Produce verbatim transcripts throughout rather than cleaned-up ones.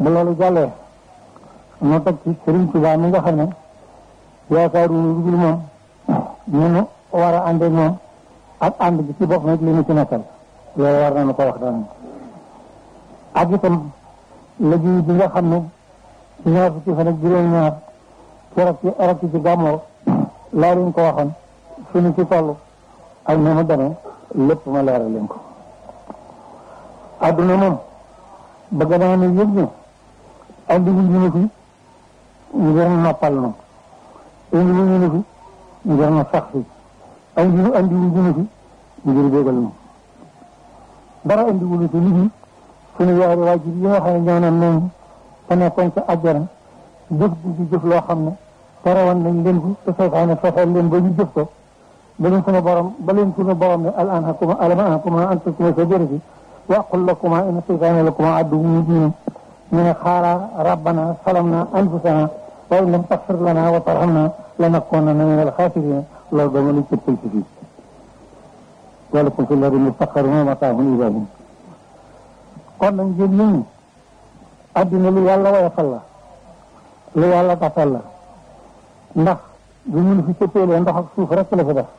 bu loolu jàllee noo teg ci Sëriñ Tuubaa mi nga xam ne yaakaaru lu dul moom ñu nu war a ànd ak moom ak ànd bi ci bopp nag li ñu ci nekkal loolu war nañu ko wax daan ak itam liggéey bi nga xam ne ci ñaar fukki fan ak juróom-ñaar keroog ci arab ci gàmmoo laa leen ko waxoon suñu ci toll ak ni mu demee lépp ma leeral leen ko. adduna moom bëgg naa ne yëg ne andi wu ñu ne fi ngir noppal na indi wu ñu ne fi ngir na sax fi andi andi wu ñu ne fi ngir bégal na dara andi wu ñu fi nit ñi suñu yaari waajur yi nga xam ne ñoo naan noonu te nekkoon ca àjjana jëf di jëf loo xam ne terewoon nañ leen ko te seytaane fexeel leen ba ñu jëf ko ba leen suñu borom ba leen suñu borom ne al anhakuma alam anhakuma an takuma shajarati wa aqul lakuma inna seytaane lakuma aduwwun mubin ñu ne xaaraa rabbana salamna anfusana wa in lam taghfir lana wa tarhamna lanakunanna min al-khasirin loolu dama lu cëppal ci fii wa lakum fil ardi mustaqarrun wa mataa'un ilaa hiin kon nag ngeen nit ñi addina lu yàlla woyofal la lu yàlla tafal la ndax bu ñu fi cëppeelee ndox ak suuf rek la fi def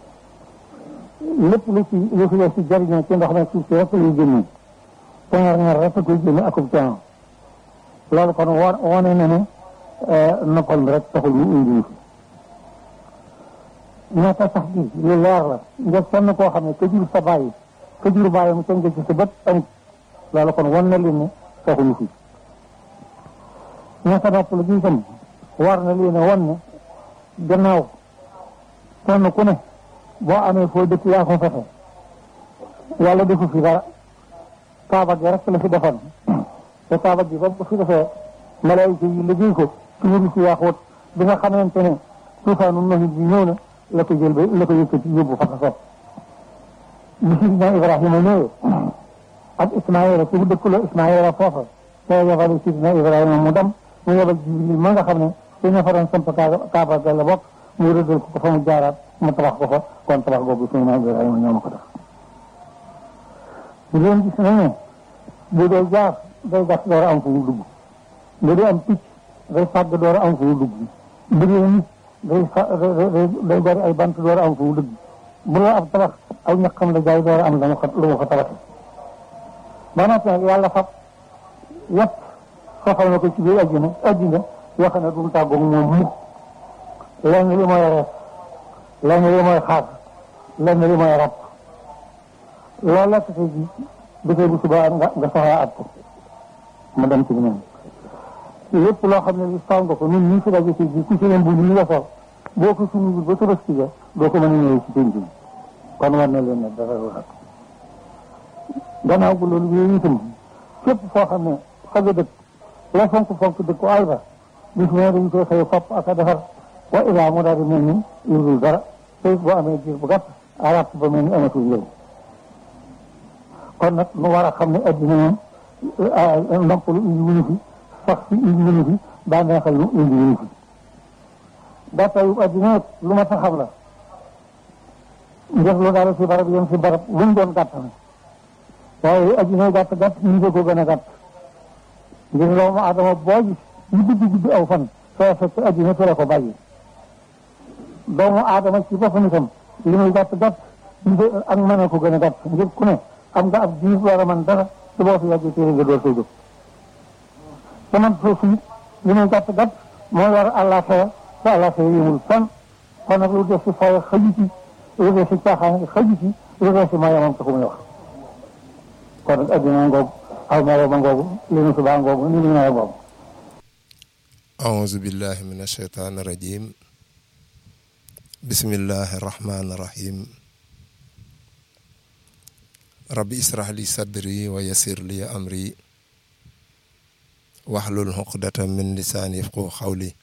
lépp lu ci lu fi def ci jariñoo ci ndox nag suuf si rek lay génne te ñaar ñaar rek koy génne akub coono loolu kon wo wone na ne noppal bi rek taxul mu indi fi ñaata sax gi lu leer la nga kenn koo xam ne ka jur sa bàyyi ka jur bàyyi mu tënk ci sa bët amut loolu kon wan na leen ne taxul fi ñaata nopp la gi itam war na leen a wan ne gannaaw kenn ku ne boo amee foo dëkk yaa ko fexe yàlla defu fi dara kaaba gi rek la fi defoon te kaaba gi ba mu fi defee malaayika yi liggéey ko ci wëru si yaaxoot bi nga xamante ne tuufaanu Nuh bi ñëw na la ko jël ba la ko yëkkati yóbbu fa ko sopp bi sidina Ibrahima ñëwee ak Ismaïla ci bu dëkkuloo Ismaïla foofa te yebal sidina Ibrahima mu dem mu yebal Jibril ma nga xam ne te ña fa doon samp kaaba ga la bokk mu rëddal ko ko fa mu jaaraat mu tabax ko fa kon tabax boobu sidina Ibrahima ñoo ma ko def ñu leen gis nañu bu dee jaar day gas door a am fu mu dugg bu dee am picc day fàgg door a am fu mu dugg bu dee nit day fa day bari ay bant door a am fu mu dugg bu la ab tabax aw ñaqam la jaay door a am lu mu fa lu mu fa tabaxee ba noppi nag yàlla fab yëpp soxal na ko ci biir àddina àddina yoo xam ne du mu tàggoog moom mukk lenn li mooy rees lenn li mooy xaar lenn li mooy rab loolu la tey jii dafay bu subaa nga nga soxlaa at ko mu dem ci ñoom lépp loo xam ne li saw nga ko ñun ñu fi daje ci ji ku ci leen bu ñu la sol boo ko suñu ba Tabaski ga doo ko mën a ñëwee ci penc bi kon war na leen ne dara wax gannaaw bu loolu yooyu itam képp foo xam ne fa nga dëkk la fonk fonk dëkku àll ba bis bu ne dañu koy xëy fopp ak a defar wa ilaa mu daal di mel ni yurdul dara te boo amee jiir bu gàtt arab ba mel ni amatul yow kon nag nu war a xam ne addina moom ndàmpalu indi wuñu fi sax fi indi wuñu fi daa neexal lu indi wuñu fi daatayu addina lu ma taxam la def lu daal si barab yem si barab lu mu doon gàtt na waaye addina gàtt gàtt ñu ngi ko gën a gàtt ngir doomu aadama boo gis ñu guddi guddi aw fan soo fekk addina fi la ko bàyyi doomu aadama ci boppam itam li muy gàtt gàtt ak mën a ko gën a gàtt ngir ku ne am nga ab jiif war a mën dara te boo fi yàggee téere nga door koy jóg te man foofu it li muy gàtt gàtt moo war àllaaxira te àllaaxira yëmul fan kon nag lu def si fay xaju ci lu def si caaxaan xaju ci lu def si maa yamam taxu muy wax kon nag addina ngoogu aw melo ba ngoogu li nu subaa ngoogu ni nu nawet ngoogu auzu billahi min ashaytaani rajim bismillahi rahmaani rahim rabbi israh li sadri wa yassir li amri wahlul uqdatan min lisaani yafqahu qawli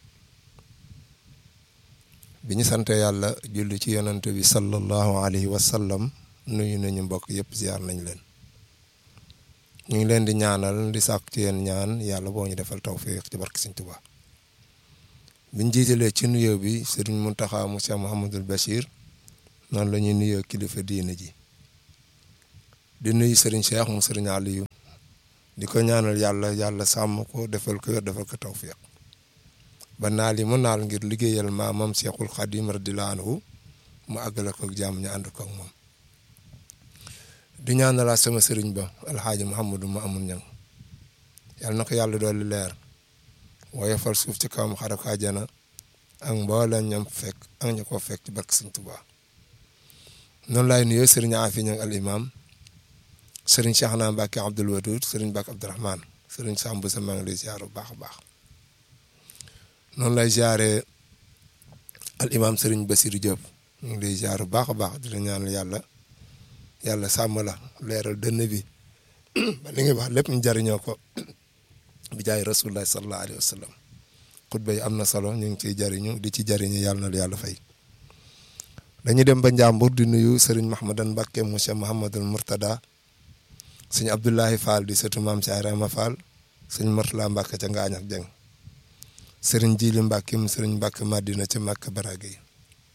bi ñu sante yàlla julli ci yonent bi sallallahu alayhi wa sallam nuyu nañu mbokk yëpp ziar nañ leen ñu ngi leen di ñaanal di sàkku ci yéen ñaan yàlla boo ñu defal tawfiq ci barke Sëriñ Tuubaa biñ jiitalee ci nuyoo bi Sëriñ Muntaxa mu Cheikh Mouhamadul Bachir noonu la ñuy nuyoo kilifa diina ji di nuyu Sëriñ Cheikh mu Sëriñ Aliou di ko ñaanal yàlla yàlla sàmm ko defal ko wér defal ko tawfiq ba naal yi mu naal ngir liggéeyal maamam Cheikhul Khadim radiyallahu anhu mu àggale ko jàmm ñu ànd ko ak moom di ñaanalaa sama sëriñ ba alxaaji Mouhamadou Mamoun Niang yàlla na ko yàlla dolli leer woyofal suuf ci kawam xare ko àjjana ak mbooleem ñam fekk ak ña ko fekk ci barke Sëriñ Tuubaa noonu laay nuyoo sëriñ Afi Niang al imam sëriñ Cheikhna Mbacke Abdoul Wadoud sëriñ Mbacke Abdourahmane sëriñ Samb sa maa ngi lay ziar bu baax a baax noonu lay ziare al imam sëriñ Bassirou Diop ñu ngi lay ziar bu baax a baax di la ñaanal yàlla yàlla sàmm la leeral dënn bi ba li nga wax lépp ñu jariñoo ko bi jaay rasulullah sallallahu alayhi wa sallam xutba yi am na solo ñu ngi ciy jariñu di ci jariñu yàlla na yàlla fay dañuy dem ba Njàmbur di nuyu sëriñ Mahmadan Mbacke monsieur Mouhamadul Mourtada sëñ Abdoulahi Fall di sëtu maam si Arama Fall sëñ Mourtala Mbacke ca Ngaañ ak Jeng sëriñ Jili Mbacke mu sëriñ Mbacke Madina ca Makka Barage yi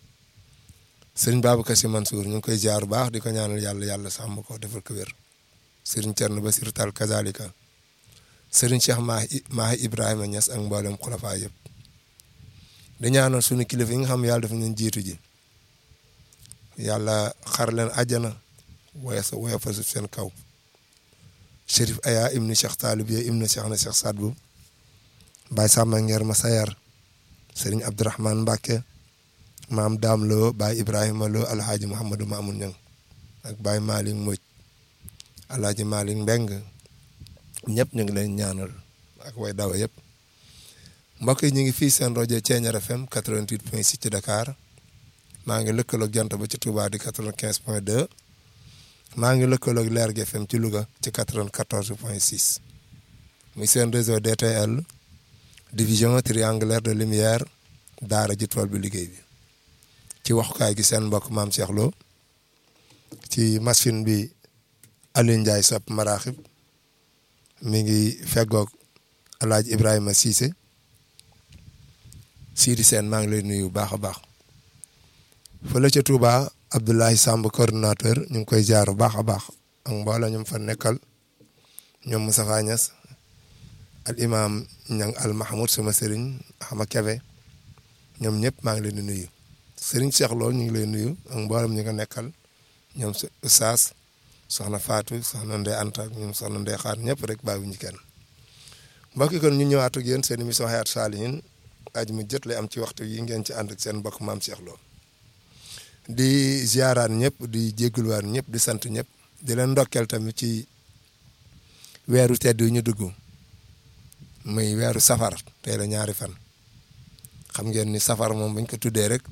sëriñ Babacar Si Mansour ñu ngi koy ziar bu baax di ko ñaanal yàlla yàlla sàmm ko defal ko wér sëriñ Thierno Basir Tall kazalika sëriñ Cheikh Mahi Mahi Ibrahima Niass ak mboolem xulafa yëpp di ñaanal suñu kilifa yi nga xam yàlla dafa ñu jiitu ji yàlla xar leen àjjana woyasa woyofa su seen kaw Chérif Aya ibnu Cheikh Talib ya ibnu Cheikh na Cheikh Sadbu Baye Samba Ngeer Masayar sëriñ Abdourahmane Mbacke maam Daam Lo Baye Ibrahima Lo alhaaji Mouhamadou Mamoun Niang ak Baye Malick Mbodj alhaaji Malick Mbeng ñëpp ñu ngi leen ñaanal ak way dawa yëpp mbokk yi ñu ngi fii seen rajo Thiéniere F M quatre-vingt-huit point six ci Dakar maa ngi lëkkaloog jant ba ci Touba di quatre-vingt-quinze point deux maa ngi lëkkaloog Lergui F M ci Louga ci quatre-vingt-quatorze point six muy seen réseau D T L division triangulaire de lumière daara ji tool bi liggéey bi ci waxukaay gi seen mbokk maam Cheikh Lo ci machine bi Aliou Ndiaye Sopp Maraxib mi ngi feggoog Alaaji Ibrahima Cissé Sidi Sène maa ngi lay nuyu bu baax a baax fële ca Touba Abdoulaye Samb coordonnateur ñu ngi koy jaar bu baax a baax ak mbooloo ñoom fa nekkal ñoom Moustapha Niass al imam Niang al Mahmoud sama sëriñ Axma Kebe ñoom ñëpp maa ngi leen di nuyu sëriñ Cheikh Lo ñu ngi lay nuyu ak mboolem ñi nga nekkal ñoom Oustaz soxna Fatou soxna Ndeye Anta ñoom soxna Ndeye Xaar ñëpp rek bàyyiwuñu kenn mbokk yi kon ñu ñëwaat ak yéen seen émission Hayatou Salihine aju mu jot lay am ci waxtu yi ngeen ci ànd ak seen mbokk maam Cheikh Lo di ziaraat ñëpp di jégaluwaat ñëpp di sant ñëpp di leen ndokkeel tamit ci weeru tedd yu ñu dugg muy weeru safar tey la ñaari fan xam ngeen ni safar moom bañ ko tuddee rek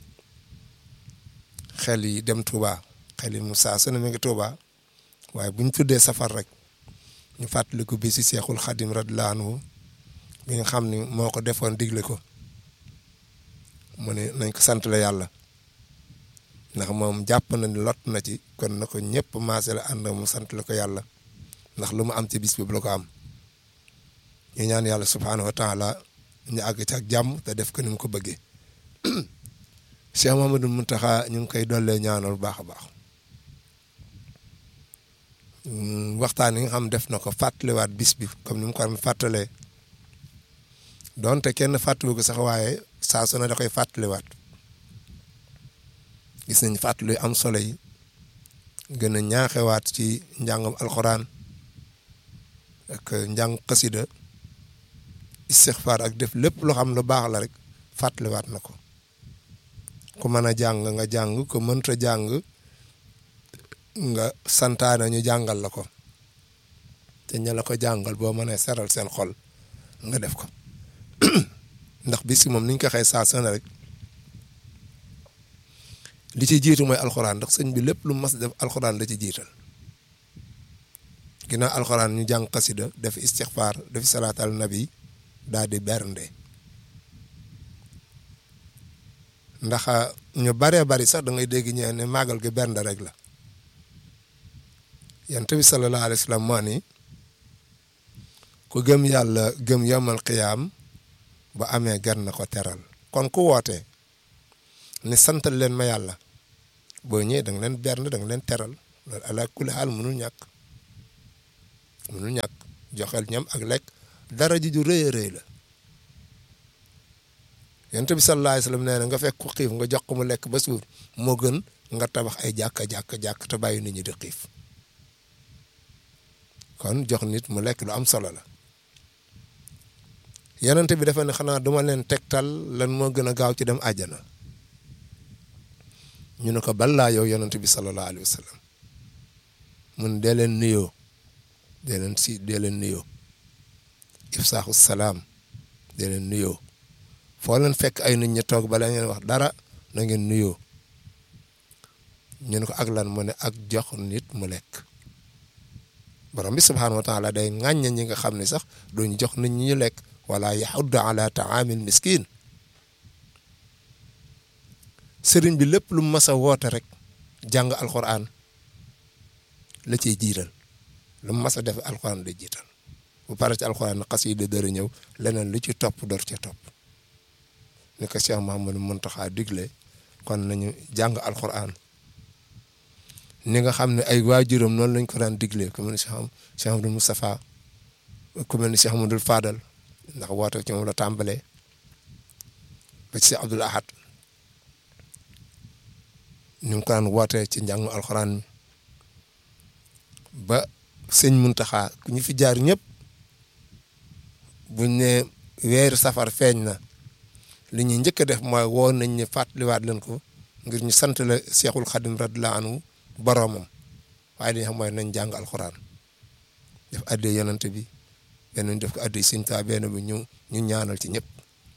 xel yi dem Touba xel yi mu saa su ne mi ngi Touba waaye bu ñu tuddee safar rek ñu fàttaliku bi si Seexul Xadim radiyallaahu anhu bi nga xam ni moo ko defoon digle ko mu ne nañ ko sant la yàlla ndax moom jàpp na ni lot na ci kon na ko ñëpp maase la ànd mu sant la ko yàlla ndax lu mu am ci bis bi la ko am ñu ñaan yàlla subhaanahu wa taala ñu àgg ci ak jàmm te def ko ni mu ko bëggee Cheikh Mamadou Mountakha ñu ngi koy dollee ñaanal bu baax a baax waxtaan yi nga xam def na ko fàttaliwaat bis bi comme ni mu ko am fàttalee donte kenn fàttaliwu ko sax waaye saa su ne da koy fàttaliwaat gis nañ fàttali am solo yi gën a ñaaxewaat ci njàngam alxuraan ak njàng xasida istixfaar ak def lépp loo xam lu baax la rek fàttaliwaat na ko ku mën a jàng nga jàng ku mënta jàng nga santaane ñu jàngal la ko te ña la ko jàngal boo mënee seral seen xol nga def ko ndax bis moom niñ ko xëy saa su ne rek li ci jiitu mooy alxuraan ndax sëñ bi lépp lu mas def alxuraan la ci jiital ginnaaw alxuraan ñu jàng xasida def istixfaar def salaatal nabi daal di bernde ndax ñu baree bari sax da ngay dégg ñee ne màggal gi bernde rek la yonent bi sallallahu alayhi wa sallam moo ni ku gëm yàlla gëm yomal xiyaam ba amee gan na ko teral kon ku woote ne santal leen ma yàlla boo ñëwee da nga leen bernde da nga leen teral loolu ala kulli xaal mënul ñàkk mënul ñàkk joxel ñam ak lekk dara ji ju rëy a rëy la yonent bi sallallahu alayhi wasallam nee na nga fekk ku xiif nga jox ko mu lekk ba suur moo gën nga tabax ay jàkka jàkka jàkk te bàyyi nit ñi di xiif kon jox nit mu lekk lu am solo la yonent bi dafa ne xanaa duma leen tegtal lan moo gën a gaaw ci dem àjjana ñu ne ko balaa yow yonent bi sallallahu alayhi wasallam mun dee leen nuyoo dee leen si dee leen nuyoo ifsaaxu salaam dee leen nuyoo foo leen fekk ay nit ñi toog bala ngeen wax dara na ngeen nuyoo ñu ne ko ak lan mu ne ak jox nit mu lekk borom bi subhaanahu wa taala day ŋàññe ñi nga xam ne sax duñ jox nit ñi ñu lekk wala yaxuddu ala taamil miskin sëriñ bi lépp lu mas a woote rek jàng alquran la ciy jiital lu mas a def alquran la jiital bu pare ci alquran na xasida dara ñëw leneen lu ci topp door ca topp ni ko Cheikh Mouhamadou Mountakha digle kon nañu jàng alquran ni nga xam ne ay waajuram noonu lañ ko daan digle ku mel ni Cheikh Cheikh Amadou Moustapha ku mel ni Cheikh Amadou Fadal ndax woote ci moom la tàmbalee ba ci Cheikh Abdoul Ahad ñu ngi ko daan woote ci njàngu alxuraan mi ba sëñ Mountakha ku ñu fi jaar ñëpp buñ ne weeru safar feeñ na li ñuy njëkk a def mooy woo nañ ñu fàttaliwaat leen ko ngir ñu sant la Cheikhul Khadim radiyallahu anhu boroomam waaye li nga xam mooy nañ jàng alxuraan def addee yonante bi benn def ko addee sëñ Tuubaa benn bi ñu ñu ñaanal ci ñëpp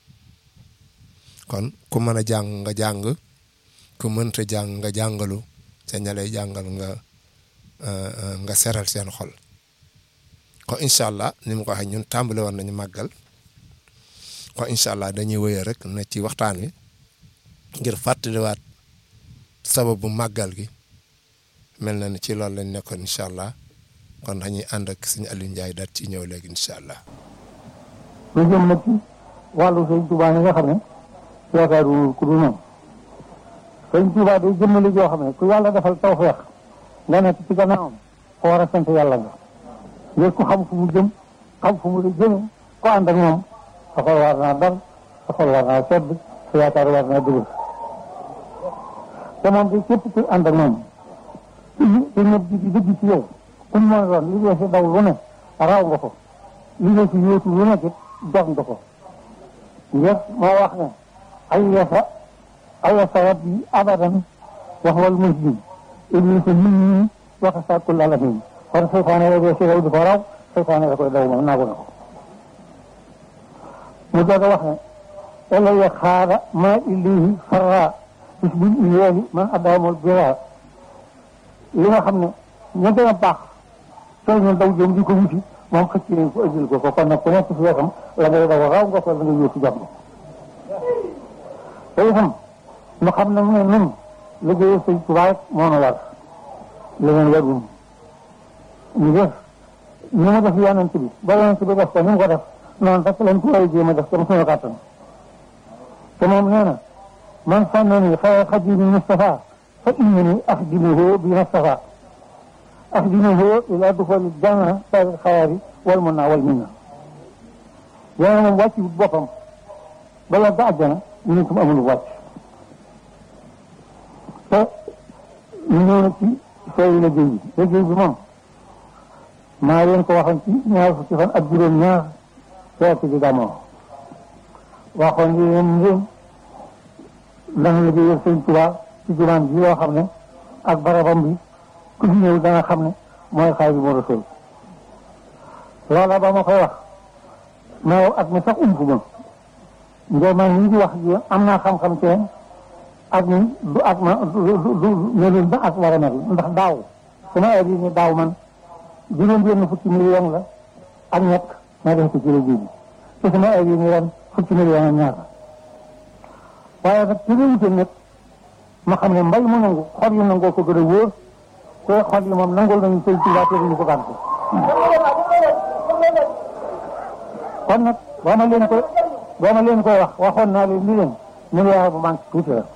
kon ku mën a jàng nga jàng ku mënta jàng nga jàngalu sa ñalay jàngal nga nga seral seen xol kon incha allah ni mu ko waxee ñun tàmbale woon nañu màggal kon incha allah dañuy wëyee rek na ci waxtaan wi ngir fàttaliwaat sababu màggal gi mel na ni ci loolu lañ nekkoon incha allah kon dañuy ànd ak suñu Aliou Ndiaye daal ci ñëw léegi incha allah. lu jëm nag ci wàllu sëñ Tuubaa yi nga xam ne yaakaaru ku du noonu sëñ Tuubaa day jëmmali joo xam ne ku yàlla defal tawfeex nga nekk ci gannaawam ko war a sant yàlla nga ngir ku xam fu mu jëm xam fu mu la jëme ko ànd ak moom sa xol war naa dal sa xol war naa sedd sa yaakaar war naa dëgër te moom de képp ku ànd ak moom te ñëpp di dëgg ci yow ku mu mën a doon li dee si daw lu ne raw nga ko li dee si yóotu lu nekk it jox nga ko ngir moo wax ne ay yasa ay yasa rabbi abadan wax wal muslim iblisa min ñi waxa sàkkul alamin kon seytaane la dee si daw di ko raw seytaane la koy daw moom naagu na ko mu doog a wax ne elaya xaara ma ilayhi farra bis buñ iyeeli man addaamul bira li nga xam ne ña gën a baax soo ñu daw jëm di ko wuti moom xëcc nañ ko ëjjil ko ko kon nag ku nekk si wetam la ngay daw raw nga ko la nga yóotu jàmm te itam ñu xam ne ne nun liggéey sëñ Tuubaa rek moo nu war leneen warul ñu def ñu mu def yonent bi ba yonent bi def ko ni mu ko def noonu rek lañ ko war a jéem a def comme suñu kàttan te moom nee na man sànnani xayra xadimi Mustafa fa innani axdimuhu bi Mustafa axdimuhu ila duxuli janna sari xayaari wal mun naa wal min na yéena moom wàcc wut boppam bala ba àjjana ñu ne ko amul wàcc te ñu ñëw na ci sooy liggéey bi liggéey bi moom maa leen ko waxoon ci ñaar fukki fan ak juróom ñaar feeti di damoo waxoon li leen ngeen dana liggéeyal sëñ Tuubaa ci jumaan ji yoo xam ne ak barabam bi ku fi ñëw dana xam ne mooy Xaadimu Rasuul loola ba ma koy wax mais at mi sax ump ma ngir man ñi di wax ji am naa xam-xam ci ak ni du ak ma du du melul ba ak war a mel ndax daaw sama heure yi ni daaw man juróom benn fukki million la ak ñett ma def ko ci liggéey bi te sama heure yi ni ren fukki million ak ñaar waaye nag ci réewute nag ma xam ne mbay mu nangu xol yi nangoo ko gën a wóor te xol yi moom nangul nañu sëñ Tuubaa te duñu ko gàntu kon nag boo ma leen koy boo ma leen koy wax waxoon naa leen ni leen milliard bu manque tuuti la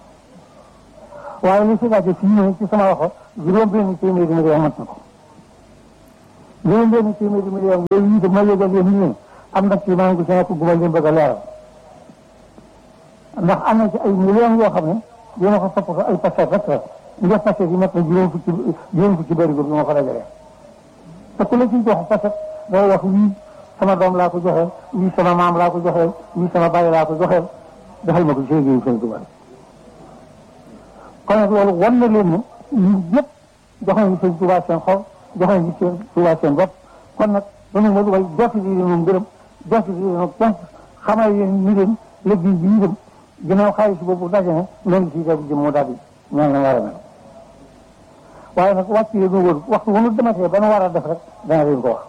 waaye li si laajte fii nii ci sama waxo juróom benn téeméeri million mat na ko loolu leen téeméeri million yooyu itam ma yëgal yéen ñu am na ci maa ngi ko nekk gu ma leen bëgg a leeral ndax am na ci ay millions yoo xam ne dina ko toppatoo ay paquet rek rek nga paquet yi mat na juróom fukki juróom fukki bërigo bi ma ko dajalee te ku la ciy jox paquet day wax wii sama doom laa ko joxee wii sama maam laa ko joxee wii sama bàyyi laa ko joxee defal ma ko ci liggéeyu Sëñ Tuubaa kon nag loolu wan na leen ne ñun ñëpp jox nañu Sëñ Tuubaa seen xol jox nañu Sëñ Tuubaa seen bopp kon nag dañu ma dugal jotti di leen gërëm jotti di leen cant xamal leen ni leen liggéey bi ñu dem ginnaaw xaalis boobu daje na loolu si def jëm moo daal di ñaan la war a mel waaye nag wàcc yi ñu wër waxtu bu ñu dematee ba nu war a def rek dana leen ko wax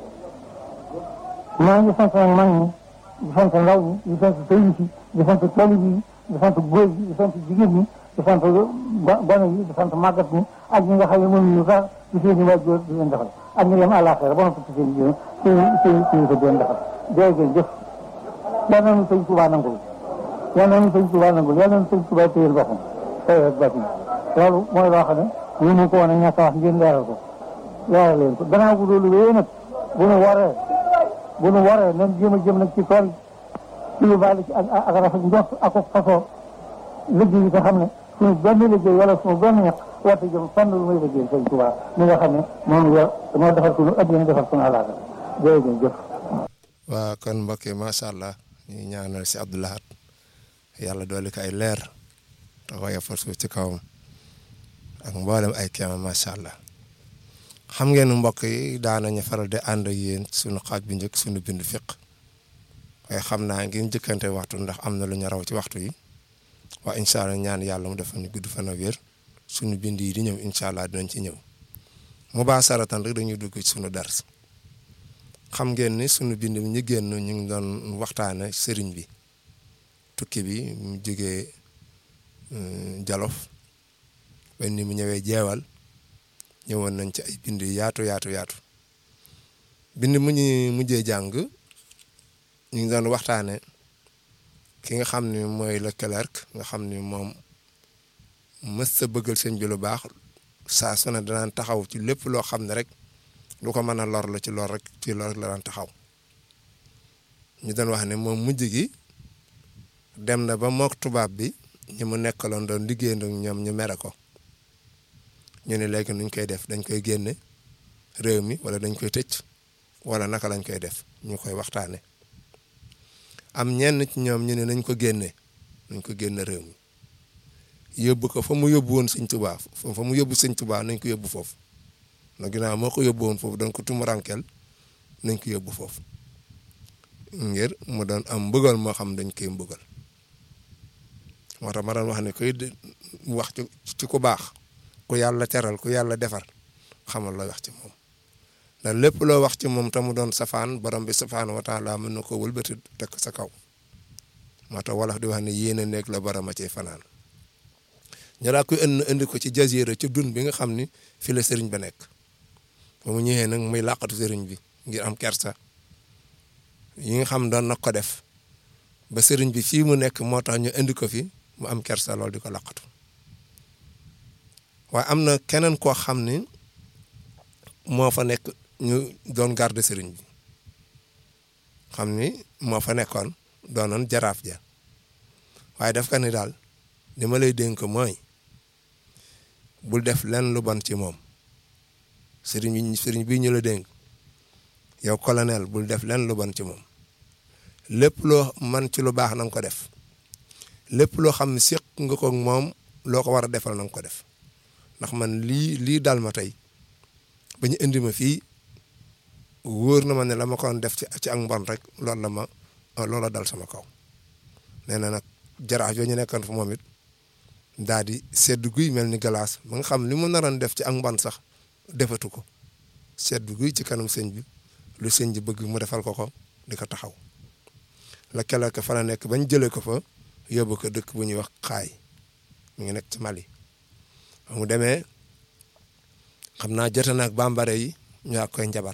maa ngi sant nag mag ñi di sant ndaw ñi di sant sëriñ si di sant taalibe yi di sant góor yi di sant jigéen ñi di sant gone yi di sant màggat ñi ak ñi nga xam ne mënuñu sax di seen i waajur di leen defal ak ñi dem àllaaxira ba noppi ci seen jigéen seen seen seen ko di leen defal jërëjëf jëf yal na nu Sëñ Tuubaa nangul yal na nu Sëñ Tuubaa nangul yal na nu Sëñ Tuubaa téyel boppam tey ak bàtt loolu mooy loo xam ne ñu mu ko woon a ñàkk a wax ngeen leeral ko leeral leen ko gannaaw bu loolu wéyee nag bu nu waree bu nu waree nañ jéem a jëm nag ci tool ci lu baax ci ak ak rafet njort ak façon liggéey yi nga xam ne suñu benn liggéey wala suñu benn ñax warte jëm fànn lu may liggéey Sëñ Tuubaa mi nga xam ne moom la moo defar suñu addina defar suñu àllaaga jërëjëf jëf waa kon mbokk yi macha allah ñu ñaanal si Abdou Lahad yàlla dooli ko ay leer te woyofal suuf ci kawam ak mboolem ay kéema macha allah xam ngeen mbokk yi daanañu faral di ànd ak yéen suñu xaaj bu njëkk suñu bind fiq waaye xam naa ngeen jëkkante waxtu ndax am na lu ñu raw ci waxtu yi waa incha allah ñaan yàlla mu defal ñu gudd fan ak wér suñu bind yi di ñëw incha allah dinañ ci ñëw mu baa saratan rek dañuy dugg ci suñu dars xam ngeen ni suñu bind bi ñu génn ñu ngi doon waxtaane sëriñ bi tukki bi mu jógee Jolof ba ni mu ñëwee jeewal ñëwoon nañ ci ay bind yaatu yaatu yaatu bind mu ñu mujjee jàng ñu ngi doon waxtaane ki nga xam ne mooy Leclerc nga xam ne moom mës sa bëggal sëñ bi lu baax saa su ne danaan taxaw ci lépp loo xam ne rek lu ko mën a lor la ci lor rek ci lor rek la daan taxaw ñu doon wax ne moom mujj gi dem na ba mook tubaab bi ñi mu nekkaloon doon liggéeyandoo ñoom ñu mere ko ñu ne léegi nuñ koy def dañ koy génne réew mi wala dañ koy tëj wala naka lañ koy def ñu koy waxtaane am ñenn ci ñoom ñu ne nañ ko génne nañ ko génne réew mi yóbbu ko fa mu yóbbu woon sëñ Tuubaa fa mu yóbbu sëñ Tuubaa nañ ko yóbbu foofu na ginnaaw moo ko yóbbu woon foofu doon ko tumurankel nañ ko yóbbu foofu ngir mu doon am mbëggal moo xam dañ koy mbëggal moo tax ma doon wax ne koy wax ci ci ku baax ku yàlla teral ku yàlla defar xamal la wax ci moom ndax lépp loo wax ci moom te mu doon safaan borom bi subhaanahu wa taala mën na ko wëlbati teg sa kaw moo tax wolof di wax ne yéen a nekk la borom a cay fanaan ñu daa koy indi indi ko ci jasiira ci dun bi nga xam ni fi la sëriñ ba nekk ba mu ñëwee nag muy làqatu sëriñ bi ngir am kersa yi nga xam doon na ko def ba sëriñ bi fii mu nekk moo tax ñu indi ko fi mu am kersa lool di ko làqatu waaye am na keneen koo xam ni moo fa nekk ñu doon garde sëriñ bi xam ni moo fa nekkoon doonoon jaraaf ja waaye daf ka ni daal li ma lay dénk mooy bul def lenn lu bon ci moom sëriñ bi sëriñ bi ñu la dénk yow colonel bul def lenn lu bon ci moom lépp loo man ci lu baax na nga ko def lépp loo xam ne séq nga ko moom loo ko war a defal na nga ko def ndax man lii lii dal ma tey ba ñu indi ma fii wóor na ma ne la ma ko def ci ci ak mbon rek loolu la ma loola dal sama kaw nee na nag jaraaf yoo ñu nekkoon fa moom it daal di sedd guy mel ni glace ba nga xam li mu naroon def ci ak mbon sax defatu ko sedd guy ci kanam sëñ bi lu sëñ bi bëgg mu defal ko ko di ko taxaw la kele ko fa la nekk bañ jëlee ko fa yóbbu ko dëkk bu ñuy wax xaay mu ngi nekk ci Mali mu demee xam naa jote na ak bambara yi ñu ak koy njabar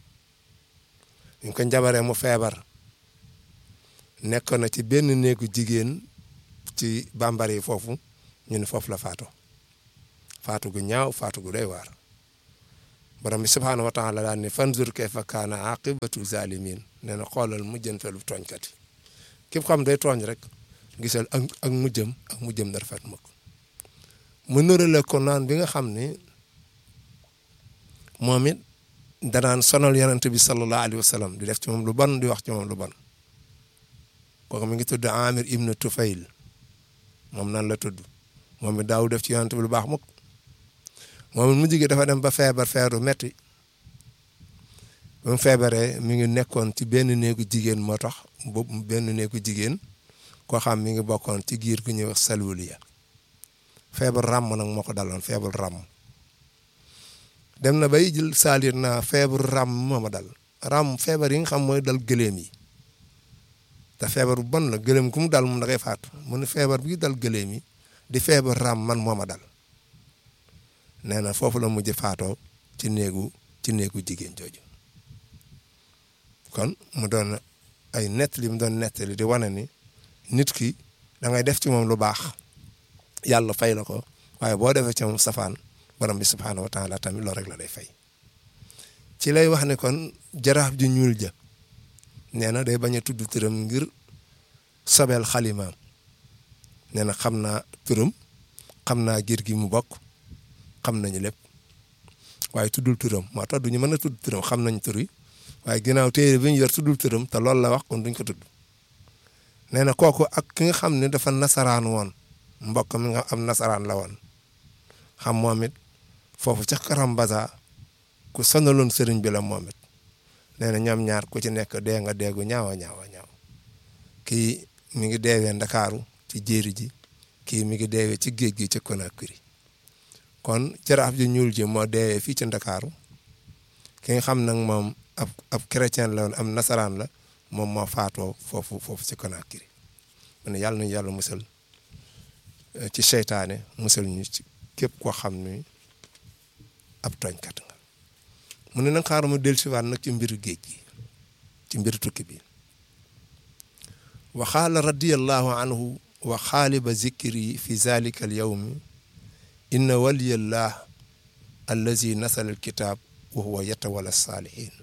ñu ko njabaree mu feebar nekkoon na ci benn néegu jigéen ci bambara yi foofu ñu ne foofu la faatu faatu gu ñaaw faatu gu doy waar borom bi subhaanahu wa taala daan ne fanzur kayfa kaana aqibatu zalimin nee na xoolal mujjantalu tooñkat yi képp xam day tooñ rek gisal ak ak mujjam ak mujjam na rafet mukk mu nurale ko naan bi nga xam ne moom it danaan sonal yonent bi sallallahu alayhi wa sallam di def ci moom lu bon di wax ci moom lu bon kooku mi ngi tudd Amir ibn Tufayl moom nan la tudd moom it daaw def ci yonent bi lu baax mukk moom it mujj gi dafa dem ba feebar feeru metti ba mu feebaree mi ngi nekkoon ci benn néegu jigéen moo tax boobu benn néegu jigéen koo xam mi ngi bokkoon ci giir gu ñuy wax Salwuliya feebar ràmm nag moo ko daloon feebar ràmm dem na bay jël saalir naa feebar ràmm moo ma dal ràmm feebar yi nga xam mooy dal gëléem yi te feebar bu bon la gëléem ku mu dal moom da ngay faatu mu ne feebar bi dal gëléem yi di feebar ràmm man moo ma dal nee na foofu la mujj faatoo ci néegu ci néegu jigéen jooju kon mu doon ay nettali mu doon nettali di wane ni nit ki da ngay def ci moom lu baax yàlla fay la ko waaye boo defee ci moom safaan borom bi subhaanahu wa taala tamit loolu rek la lay fay ci lay wax ne kon jaraaf ju ñuul ja nee na day bañ a tudd turam ngir sobeel xalimaam nee na xam naa turam xam naa giir gi mu bokk xam nañu lépp waaye tuddul turam moo tax duñu mën a tudd turam xam nañ tur yi waaye ginnaaw téere bi ñu yor tuddul turam te loolu la wax kon duñ ko tudd nee na kooku ak ki nga xam ne dafa nasaraan woon mbokk mi nga am nasaraan la woon xam moom it foofu ca Karambasa ku sonaloon sëriñ bi la moom it nee na ñoom ñaar ku ci nekk dee nga deegu ñaawa ñaawa ñaaw kii mi ngi deewee Ndakaaru ci jéeri ji kii mi ngi deewee ci géej gi ci Conakry kon jaraaf ji ñuul ji moo deewee fii ci Ndakaaru ki nga xam nag moom ab ab chrétien la woon am nasaraan la moom moo faatoo foofu foofu ci Conakry mu ne yàlla nañu yàlla musal ci seytaane musal ñu ci képp koo xam ni ab tooñkat nga mu ne nag xaaral ma dellusiwaat nag ci mbiru géej gi ci mbiru tukki bi wa qaala radiyallahu anhu wa xaaliba zikri fi zalika al yawmi inna waliyallah allazi nasala al kitab wa huwa yatawalla saalihin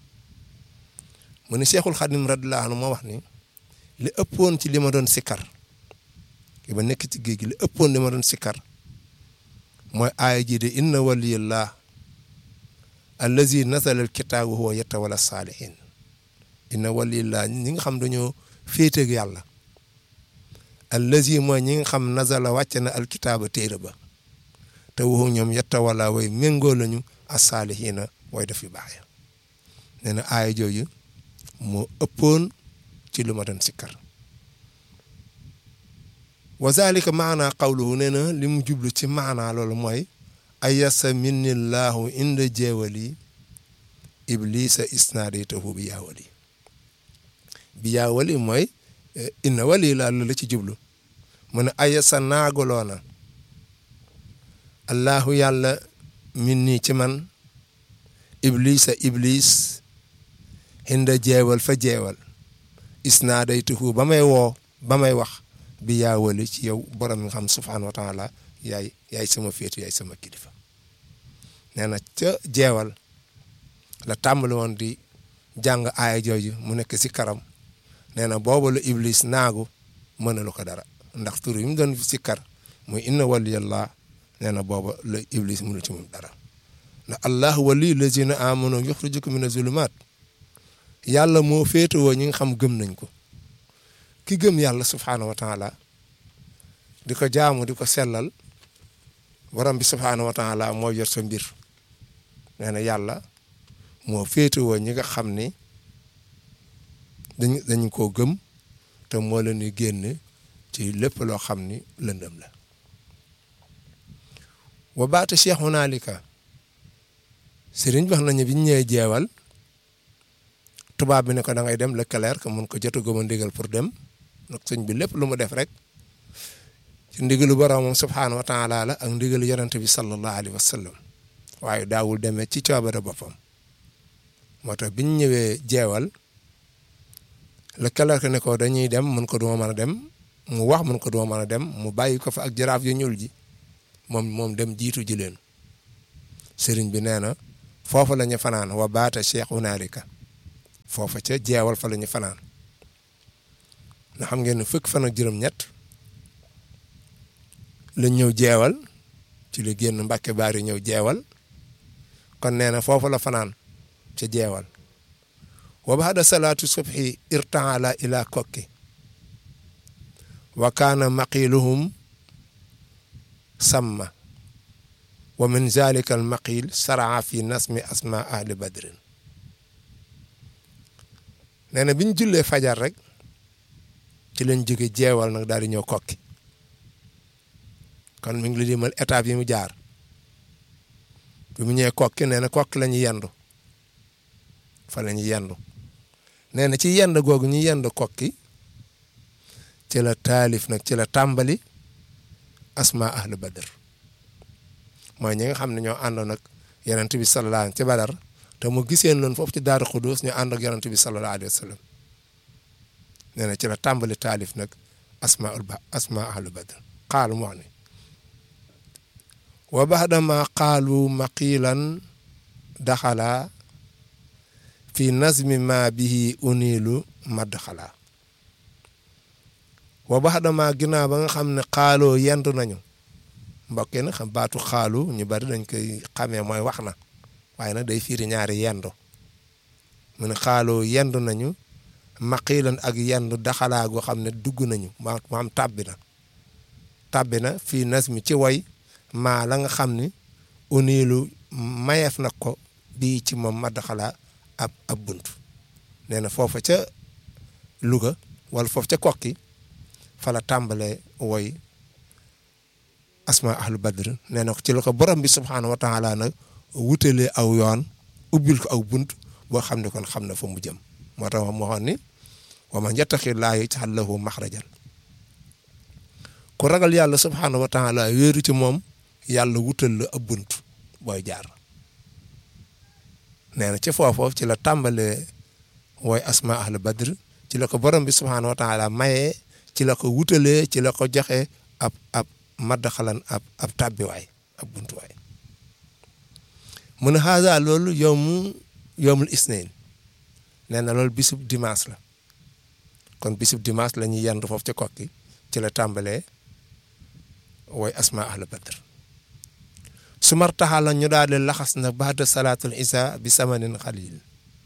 mu ne Cheikhul Xadim radiyallahu anhu moo wax ni li ëppoon ci li ma doon sikkar ki ba nekk ci géej gi li ëppoon li ma doon sikkar mooy aaya ji de inna waliyallah allazi nasala al kitab wa huwa yatawalla saalihin inna waliyallah ñi nga xam dañoo féeteeg yàlla allazi mooy ñi nga xam nazala wàcce na al kitaaba téere ba te waxu ñoom yatawalla way méngoo lañu as-saalihiina way def yu baax ya nee na aaya jooju moo ëppoon ci lu ma doon sikkar wa zalika maana qawluhu nee na li mu jublu ci maana loolu mooy ayasa minnillahu inda jeewali iblisa isnaadaytahu bi yaawali bi yaawali mooy inna wali laa la ci jublu mu ne ayasa naagaloona allahu yàlla min nii ci man iblisa iblis inda jeewal fa jeewal isnaadaytahu ba may woo ba may wax bi yaawali ci yow borom nga xam subhaanahu wa taala yaay yaay sama féetu yaay sama kilifa nee na ca jeewal la tàmbali woon di jàng aaya jooju mu nekk si karam nee na boobu la iblis naagu mënalu ko dara ndax tur yi mu doon si kar muy inna waliyallah nee na booba la iblis mënu ci moom dara ndax allah wali lazina amanu yuxrijukum mina zulumaat yàlla moo féetewoo ñi nga xam gëm nañ ko ki gëm yàlla subhaanahu wa taala di ko jaamu di ko sellal borom bi subhaanahu wa taala moo yor sa mbir nee na yàlla moo féetewoo ñi nga xam ni dañ dañu koo gëm te moo leen di génn ci lépp loo xam ni lëndëm la wa baata cheikh hunaalika sëriñ wax nañu bi ñu ñëwee jeewal tubaab bi ne ko da ngay dem Leclerc que mun ko jot a gëm a ndigal pour dem nag sëñ bi lépp lu mu def rek ci ndigalu boroomam subhaanahu wa taala la ak ndigalu yonent bi sallallahu alayhi wa sallam waaye daawul demee ci coobare boppam moo tax bi ñu ñëwee jeewal Leclerc ne ko dañuy dem mun ko duma mën a dem mu wax mun ko duma mën a dem mu bàyyi ko fa ak jaraaf yu ñuul ji moom moom dem jiitu ji leen sëriñ bi nee na foofu la ñu fanaan wa baata cheikh hunaalika foofa ca jeewal fa la ñu fanaan nga xam ngeen ne fukk fan ak juróom-ñett la ñëw jeewal ci la génn Mbàkke Baari ñëw jeewal kon nee na foofu la fanaan ca jeewal wa baada salaatu subhi irtaala ila kokki wa kaana maqiluhum samma wa min zalika al maqil saraa fi nasmi asma ahli badrin nee na bi ñu jullee fajar rek ci lañ jóge jeewal nag daal di ñëw kokki kon mi ngi la dimal étape yi mu jaar bi mu ñëwee kokki nee na kokki la ñu yendu fa la ñu yendu nee na ci yend googu ñu yend kokki ci la taalif nag ci la tàmbali asma ahlu badr mooy ñi nga xam ne ñoo àndoon ak yonent bi sallallahu alayhi ci badar te mu giseen loon foofu ci daaru xudus ñu ànd ak yonent bi sallallahu alayhi wa sallam nee na ci la tàmbali taalif nag asmaul ba asma ahlu badr xaalu mu wax ne wa baxdama qaalu maqilan daxala fi nazmi ma bihi unilu madxala wa baxdama ginnaaw ba nga xam ne xaaloo yendu nañu mbokk yi nag xam baatu xaalu ñu bari dañ koy xamee mooy wax na waaye nag day fiiri ñaari yendu mu ne xaaloo yendu nañu maqilan ak yendu daxalaa goo xam ne dugg nañu ma am tàbbi na tàbbi na fii nazmi ci woy maa la nga xam ni unilu mayeef na ko bii ci moom madxala ab ab bunt nee na foofa ca Louga wala foofu ca kokki fa la tàmbalee woy asma ahlu badr nee na ko ci la ko borom bi subhaanahu wa taala nag wutalee aw yoon ubbil ko aw bunt boo xam ne kon xam na fa mu jëm moo tax mu waxoon ni wa man yattaqi llaaha yaj'al lahu maxrajan ku ragal yàlla subhaanahu wa taala wéeru ci moom yàlla wutal la ab bunt booy jaar nee na ci foofu ci la tàmbalee wooy asma ahlu badr ci la ko borom bi subhaanahu wa taala mayee ci la ko wutalee ci la ko joxe ab ab maddaxalan ab ab tàbbiwaay ab buntuwaay mu ne haza loolu yowmu yowmul isnayn nee na loolu bisub dimanche la kon bisub dimanche la ñuy yendu foofu ci kokki ci la tàmbalee wooy asma ahlu badr su martaxa la ñu daal di laxas nag baada salaatul isa bi samanin xalil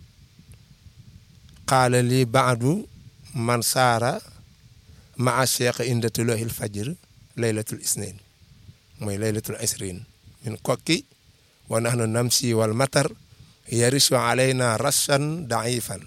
qaala li baadu man saara maa cheikh inda tuluuhil fajr laylatul isnain mooy laylatul isrin min kokki wa nahnu namsi wal matar yarisu alayna rashan daifan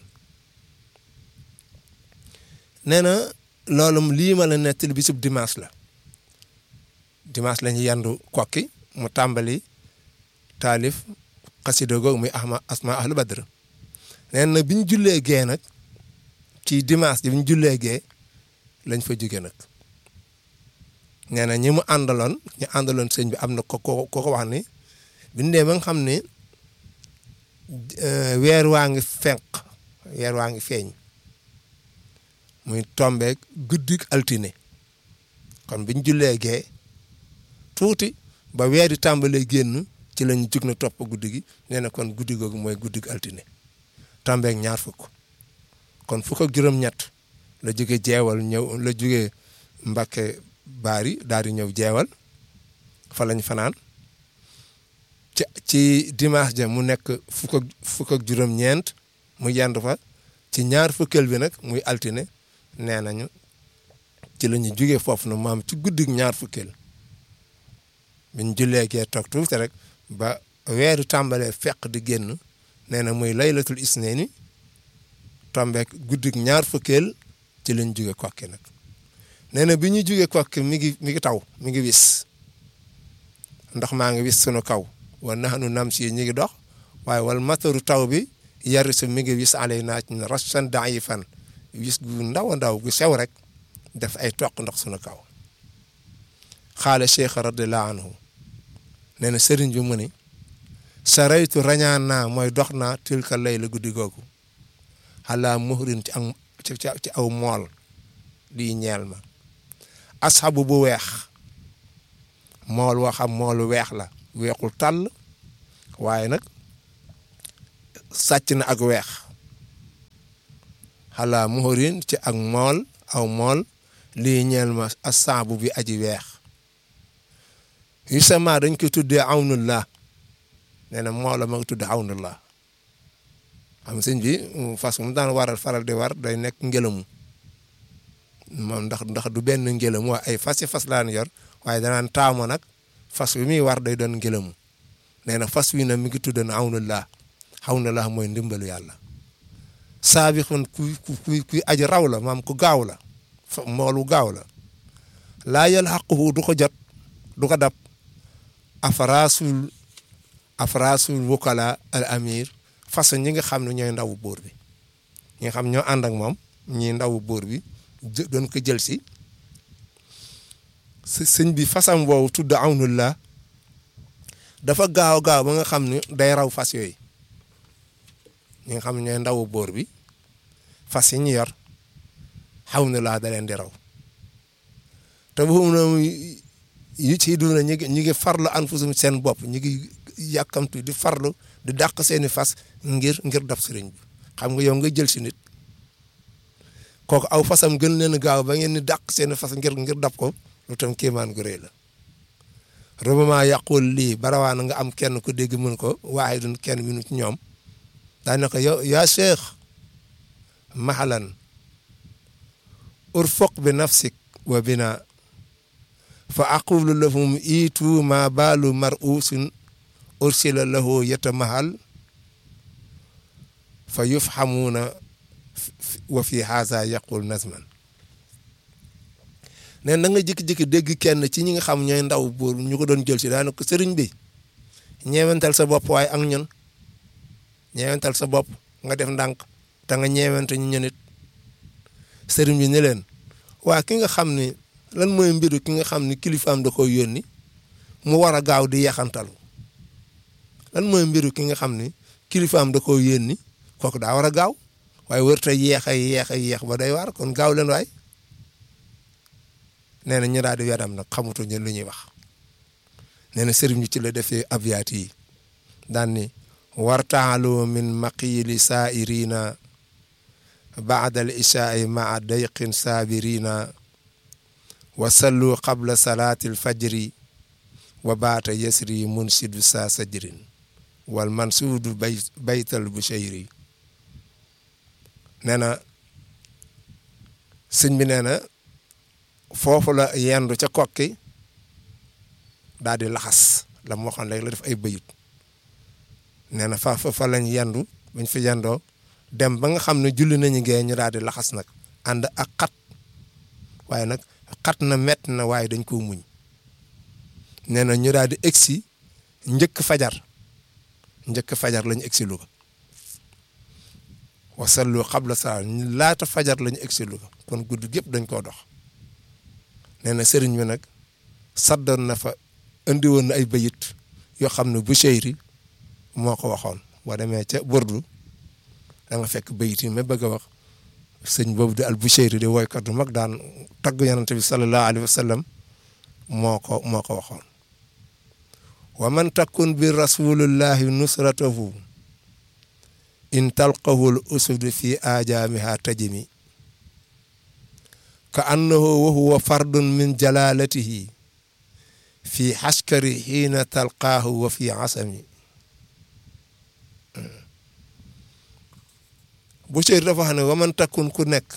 nee na loolu lii ma la nettali bisub dimanche la dimanche la ñu yandu kokki mu tàmbali taalif xasida googu muy ahma asma ahlu badr nee na bi ñu jullee gee nag ci dimanche bi ñu jullee gee lañ fa jóge nag nee na ñi mu àndaloon ñu àndaloon sëñ bi am na ko ko ko wax ni bi ñu dee ba nga xam ne weer waa ngi fenq weer waa ngi feeñ muy tombeek guddik altine kon bi ñu jullee gee tuuti ba weer yi tàmbalee génn ci lañu jug na topp guddi gi nee na kon guddi googu mooy guddik altine tombeek ñaar fukk kon fukk ak juróom-ñett la jóge jeewal ñëw la jóge Mbàkke Baari daal di ñëw jeewal fa lañ fanaan ci ci dimanche ja mu nekk fukk ak fukk ak juróom-ñeent mu yend fa ci ñaar fukkeel bi nag muy altine nee nañu ci la ñu jógee foofu na maam ci guddi ñaar fukkeel bi ñu jullee gee toog tuuti rek ba weeru tàmbalee feq di génn nee na muy laylatul isnaini tombeek guddi ñaar fukkeel ci lañ jóge kokki nag nee na bi ñu jóge kokki mi ngi mi ngi taw mi ngi wis ndox maa ngi wis sunu kaw wa nahnu namsi ñi ngi dox waaye wal mataru taw bi yarisu mi ngi wis alay naa ci rashan daifan wis gu ndaw a ndaw gu sew rek def ay toq ndox sunu kaw xaale cheikh radiallahu anhu nee na sëriñ bi mu ni saraytu rañaan naa mooy dox naa tilka lay la guddi googu xalaa muhrin ci am ci aw mool lii ñeel ma asxabu bu weex mool woo xam moolu weex la weexul tàll waaye nag sàcc na ak weex xalaa muhurin ci ak mool aw mool lii ñeel ma asaabu bi aji weex yu sama dañ koy tuddee awnullah nee na moo la ma tudd awnullah xam sëñ bi fas mu daan waral faral di war day nekk ngelamu moom ndax ndax du benn ngelamu waa ay fas yi fas laan yor waaye danaan taamu nag fas wi muy war day doon ngelamu nee na fas wi nag mi ngi tudd na awnullah awnullah mooy ndimbalu yàlla saabixun kuy kuy kuy aji raw la maam ku gaaw la moolu gaaw la laa yalhaquhu du ko jot du ko dab afrasul afrasul wukala al amir fas ñi nga xam ne ñooy ndawu buur bi ñi nga xam ñoo ànd ak moom ñi ndawu buur bi doon ko jël si sëñ bi fasam boobu tudd awnullah dafa gaaw gaaw ba nga xam ne day raw fas yooyu ñi nga xam ne ñooy ndawu buur bi fas yi ñu yor awnullah da leen di raw te bu mu yi ci duna ñi ngi ñi ngi farlu anfusum seen bopp ñi ngi yàkkamtu di farlu di dàq seeni fas ngir ngir dab sëriñ bi xam nga yow nga jël si nit kooku aw fasam gën leen gaaw ba ngeen ni dàq seeni fas ngir ngir dab ko lu tam kéemaan gu rëy la rubama yaqul lii barawaana nga am kenn ku dégg mën ko waaye dun kenn minu ci ñoom daane ko yow yaa cheikh mahalan urfuq bi nafsik wa bina fa aqulu lahum itu ma baalu mar'usin ursila lahu yatamahal fa yufhamuuna wa fi haza yaqul nazman ne na nga jikki-jikki dégg kenn ci ñi nga xam ñooy ndaw buur ñu ko doon jël si daana ko sëriñ bi ñeewental sa bopp waaye ak ñun ñeewental sa bopp nga def ndànk te nga ñeewante ñu ñunit sëriñ bi ne leen waa ki nga xam ni lan mooy mbiru ki nga xam ni kilifaam da koy yónni mu war a gaaw di yaxantalu lan mooy mbiru ki nga xam ni kilifaam da koy yónni kooku daa war a gaaw waaye wër te yeex a yeex a yeex ba day war kon gaaw leen waay nee na ñu daal di wedam nag xamutuñu lu ñuy wax nee na sëriñ bi ci la defee abyaat yi daan ni wartaalu min maqili saa'irina baada al ishaai maa dayqin saabirina wa sallu qabla salaati al fajri wa baata yasri munsidu saa sajrin wal mansuudu bay baytal bushayri nee na sëñ bi nee na foofu la yendu ca kokki daal di laxas la mu waxoon léegi la def ay bëyit nee na fa fa lañ yendu bañ fi yendoo dem ba nga xam ne julli nañu gee ñu daal di laxas nag ànd ak xat waaye nag xat na mett na waaye dañ koo muñ nee na ñu daal di egsi njëkk fajar njëkk fajar lañu egsi Louga wasallu xabla saa laata fajar lañu egsi Louga kon guddi gépp dañ koo dox nee na sëriñ bi nag saddoon na fa indi woon na ay bayit yoo xam ne Bushayri moo ko waxoon boo demee ca Burdu da nga fekk bayit yi ma bëgg a wax sëñ boobu di al Bushayri di woykat bu mag daan tagg yonent bi sallallahu alayhi wa sallam moo ko moo ko waxoon wa man takun bi rasulillahi nusratahu in talqahu l usudu fi ajaamiha tajimi ka annahu wa huwa fardun min jalalatihi fi xaskari xiina talqaahu wa fi asami Bushayri dafa xam ne waman takkun ku nekk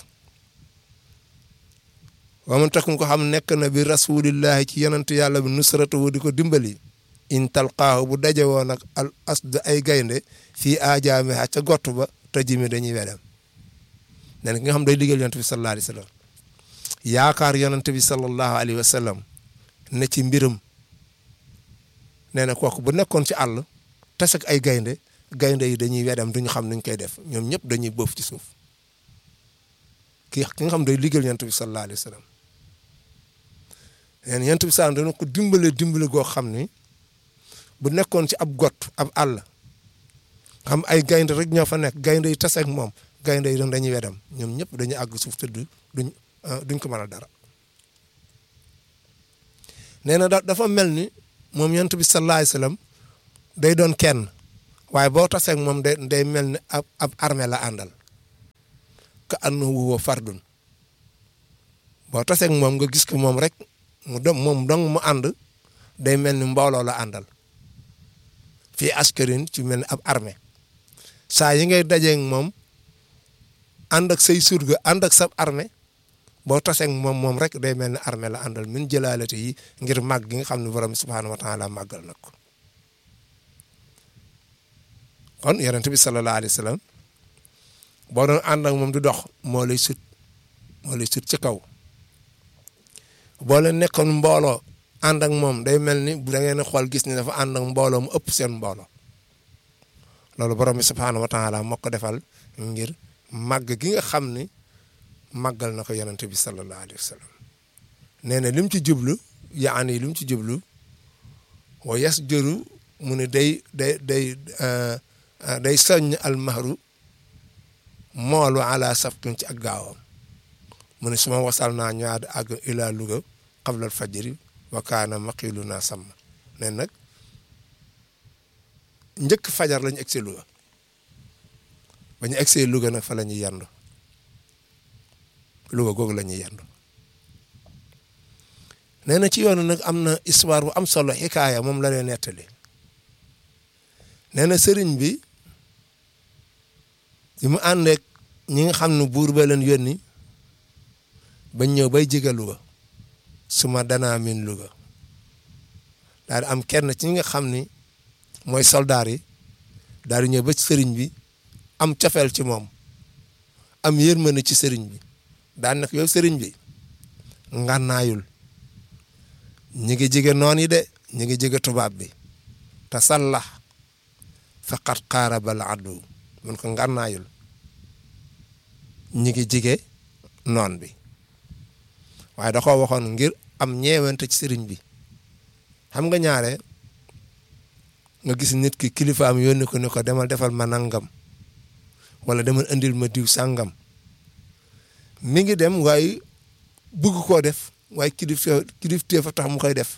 waman takkun ko xam nekk na bi rasulillahi ci yonent yàlla bi nusratuhu di ko dimbali in talqaahu bu daje woon ak al asd ay gaynde fii ajaami ca gott ba tajimi dañuy wedem ne na ki nga xam day liggéeyal yonent bi sallallahu alayhi wa sallam yaakaar yonent bi sallallahu alayhi wa sallam ne ci mbiram nee na kooku bu nekkoon ci àll tas ak ay gaynde gaynde yi dañuy wedam duñu xam nuñ koy def ñoom ñëpp dañuy bëf ci suuf ki ki nga xam day liggéeyal yonent bi sallallahu alayhi wa sallam nee na yonent bi sallallahu dana ko dimbale dimbale goo xam ni bu nekkoon ci ab got ab àll xam ay gaynde rek ñoo fa nekk gaynde yi tas ak moom gaynde yi dañuy wedam ñoom ñëpp dañuy àgg suuf te duñ duñ ko mën a dara nee na dafa mel ni moom yonent bi sallallahu alayhi wasallam day doon kenn waaye boo taseeg moom day day mel ni ab ab armée la àndal ka annahu huwa fardun boo taseeg moom nga gis ko moom rek mu dem moom dong mu ànd day mel ni mbooloo la àndal fii askarin ci mel ni ab armée saa yi ngay dajeeg moom ànd ak say surga ànd ak sab armée boo taseeg moom moom rek day mel ni armée la àndal min jëlaalati yi ngir màgg gi nga xam ne borom subhaanahu wa taala màggal na ko kon yonent bi sallallahu alayhi wa sallam boo doon ànd ak moom di dox moo lay sut moo lay sut ci kaw boo leen nekkoon mbooloo ànd ak moom day mel ni bu da ngeen xool gis ni dafa ànd ak mbooloo mu ëpp seen mbooloo loolu borom bi subhaanahu wa taala moo ko defal ngir màgg gi nga xam ni màggal na ko yonent bi sallallahu alayhi wa sallam nee na lim ci jublu yaani lim ci jublu wa yas jëru mu ne day day day day soññ almahru moolu ala safkin ci ak gaawam mu ne suma wasal naa ñu àgg àgg ila Louga qablal fajri wa kaana maqilu naa sàmm ne nag njëkk fajar lañu egsi Louga ba ñu egsee Louga nag fa la ñuy yandu Louga googu la ñuy yandu nee na ci yoonu nag am na histoire bu am solo xikaaya moom la leen nettali nee na sëriñ bi bi mu àndeek ñi nga xam ne buur ba leen yónni bañ ñëw bay jege Louga suma danaa min Louga daal di am kenn ci ñi nga xam ni mooy soldaar yi daal di ñëw ba ci sëriñ bi am cofeel ci moom am yërmande ci sëriñ bi daan nag yow sëriñ bi ngànnaayul ñi ngi jege noon yi de ñi ngi jege tubaab bi te sallax faqat qaarabal addu mun ko ngànnaayul ñi ngi jege noon bi waaye da koo waxoon ngir am ñeewante ci sëriñ bi xam nga ñaare nga gis nit ki kilifaam yónni ko ni ko demal defal ma nangam wala demal indil ma diw sàngam mi ngi dem waaye bëgg koo def waaye kilif kilifte fa tax mu koy def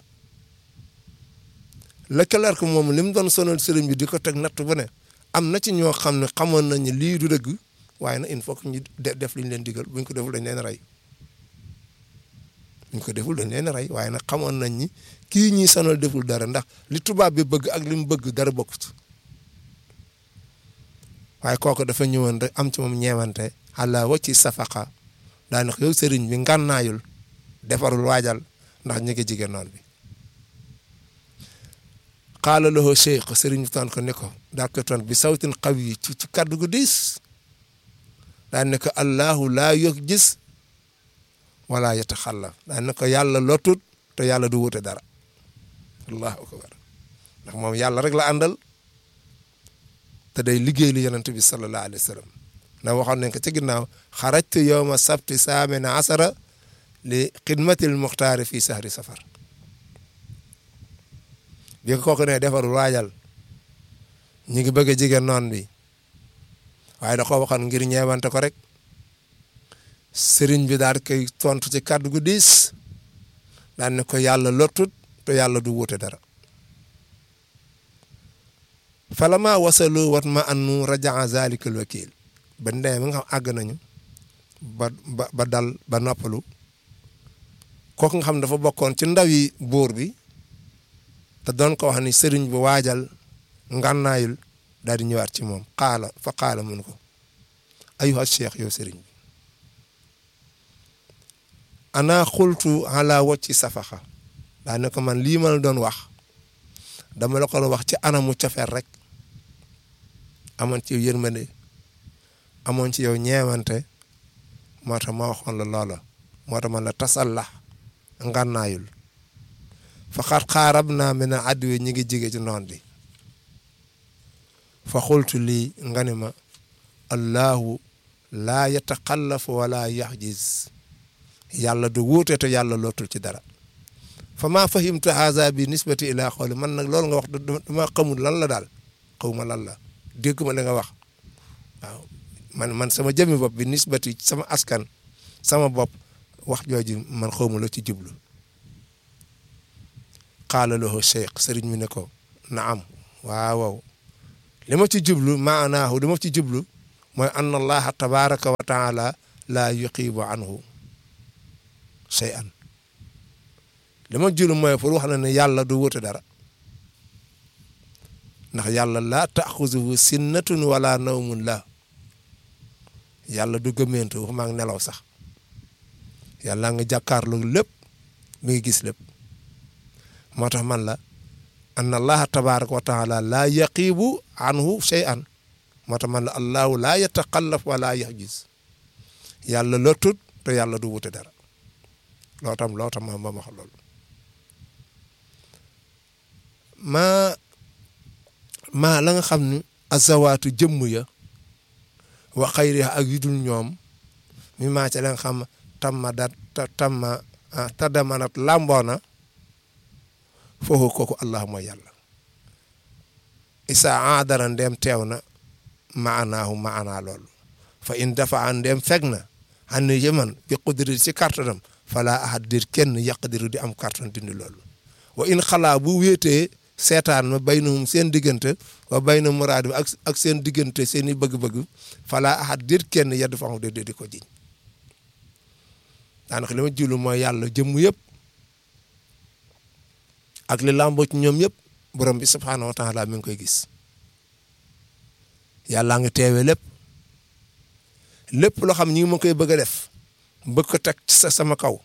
lëkkaleer ko moom li mu doon sonal sëriñ bi di ko teg natt bu ne am na ci ñoo xam ne xamoon nañu lii du dëgg waaye nag il faut que ñu def lu ñu leen digal buñ ko deful dañ leen rey buñ ko deful dañ leen rey waaye nag xamoon nañ ni kii ñuy sonal deful dara ndax li tubaab bi bëgg ak li mu bëgg dara bokkut waaye kooku dafa ñëwoon rek am ci moom ñeewante àlla wacci safaqa daanaka yow sëriñ bi ngànnaayul defarul waajal ndax ñu ngi jigéen noon bi qaala lahu cheikh sëriñ bi toon ko ne ko daal ko toon bi sawtin qawi ci ci kaddu gu diis daan ne ko allahu laa yog gis wala yataxallaf daan ne ko yàlla lotut te yàlla du wute dara allahu akbar ndax moom yàlla rek la àndal te day liggéey li yonent bi sallallahu alayhi wa sallam na waxoon nañ ko ci ginnaaw xarajtu yowma sabti saamina asara li xidmatil muxtaari fii sahri safar bi ko kooku ne defarul waajal ñu ngi bëgg a jigéen noon bi waaye da ko waxoon ngir ñeewante ko rek sëriñ bi daal koy tontu ci kàddu gu diis daan ne ko yàlla lottut te yàlla du wuute dara falama wasalu wat ma annu rajaa zalikal wakil ba ndee mi nga xam àgg nañu ba ba ba dal ba noppalu kooku nga xam dafa bokkoon ci ndaw yi buur bi te doon ko wax ni sëriñ bi waajal ngànnaayul daal di ñëwaat ci moom xaala fa xaala mun ko ayuha cheikh yow sëriñ bi ana xultu ala wacci safaxa daa ne ko man lii ma la doon wax dama la ko wax ci anamu cofeer rek amoon ci yow yërmande amoon ci yow ñeewante moo tax ma waxoon la loola moo tax man la tasalla ngànnaayul fa xat xaarab naa mi ne adduwe ñi ngi jige ci noon bi fa xultu lii nga ni ma allahu laa yataxallafu wala yaxjiz yàlla du wuute te yàlla lootul ci dara fa maa fahimtu haza bi nisbati ila xooli man nag loolu nga wax dama xamul lan la daal xaw ma lan la dégg ma li nga wax waaw man man sama jëmmi bopp bi nisbati sama askan sama bopp wax jooju man xaw ma la ci jublu qaala lahu cheikh sëriñ mi ne ko naam waaw waaw li ma ci jublu maanaahu li ma ci jublu mooy anna allaha tabaraka wa taala laa yuqibu anhu shay'an li ma jublu mooy pour wax na ne yàlla du wuute dara ndax yàlla laa taaxuzuhu sinnatun wala nawmun la yàlla du gëmmentu wax maa ngi nelaw sax yàlla nga jàkkaarloo lépp mi ngi gis lépp moo tax man la anna allaha tabaraka wa taala laa yaqibu anhu shay'an moo tax man la allahu laa yataqallaf wala yahjuz yàlla lottut te yàlla du wute dara loo tam loo tam ma ma wax loolu ma ma la nga xam ne azawaatu jëmm ya wa xayriha ak yu dul ñoom mi maa ca la nga xam tamma dat tamma tadamanat lamboona foofu kooku allah mooy yàlla isa aadara ndeem teew na maanaahu maanaa loolu fa in dafa ndeem feg na xam ne yëman bi qudri ci kartanam fala ahad dir kenn yaqdiru di am kartan dindi loolu wa in xalaa bu wéetee seetaan ma baynahum seen diggante wa bayna muraad ak ak seen diggante seen i bëgg-bëgg fala ahad dir kenn yedd faxu de di ko jiñ daanaka li ma julu mooy yàlla jëmm yëpp ak li làmboo ci ñoom yëpp borom bi subhaanahu wa taala mi ngi koy gis yàlla nga teewee lépp lépp loo xam ñi ma koy bëgg a def bëgg ko teg sa sama kaw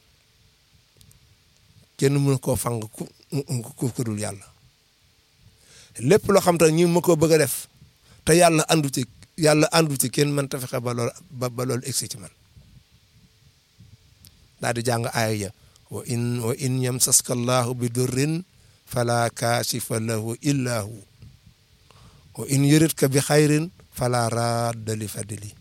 kenn mënu koo fang ku ku ku dul yàlla lépp loo xam te ñi ma ko bëgg a def te yàlla andu ci yàlla andu ci kenn mën ta fexe ba loolu ba ba loolu egsi ci man daal di jàng aaya ja wa in wa in yamsaska allahu bi durrin fala kaashifa lahu illa hu wa in yuridka bi xayrin fala radda li fadli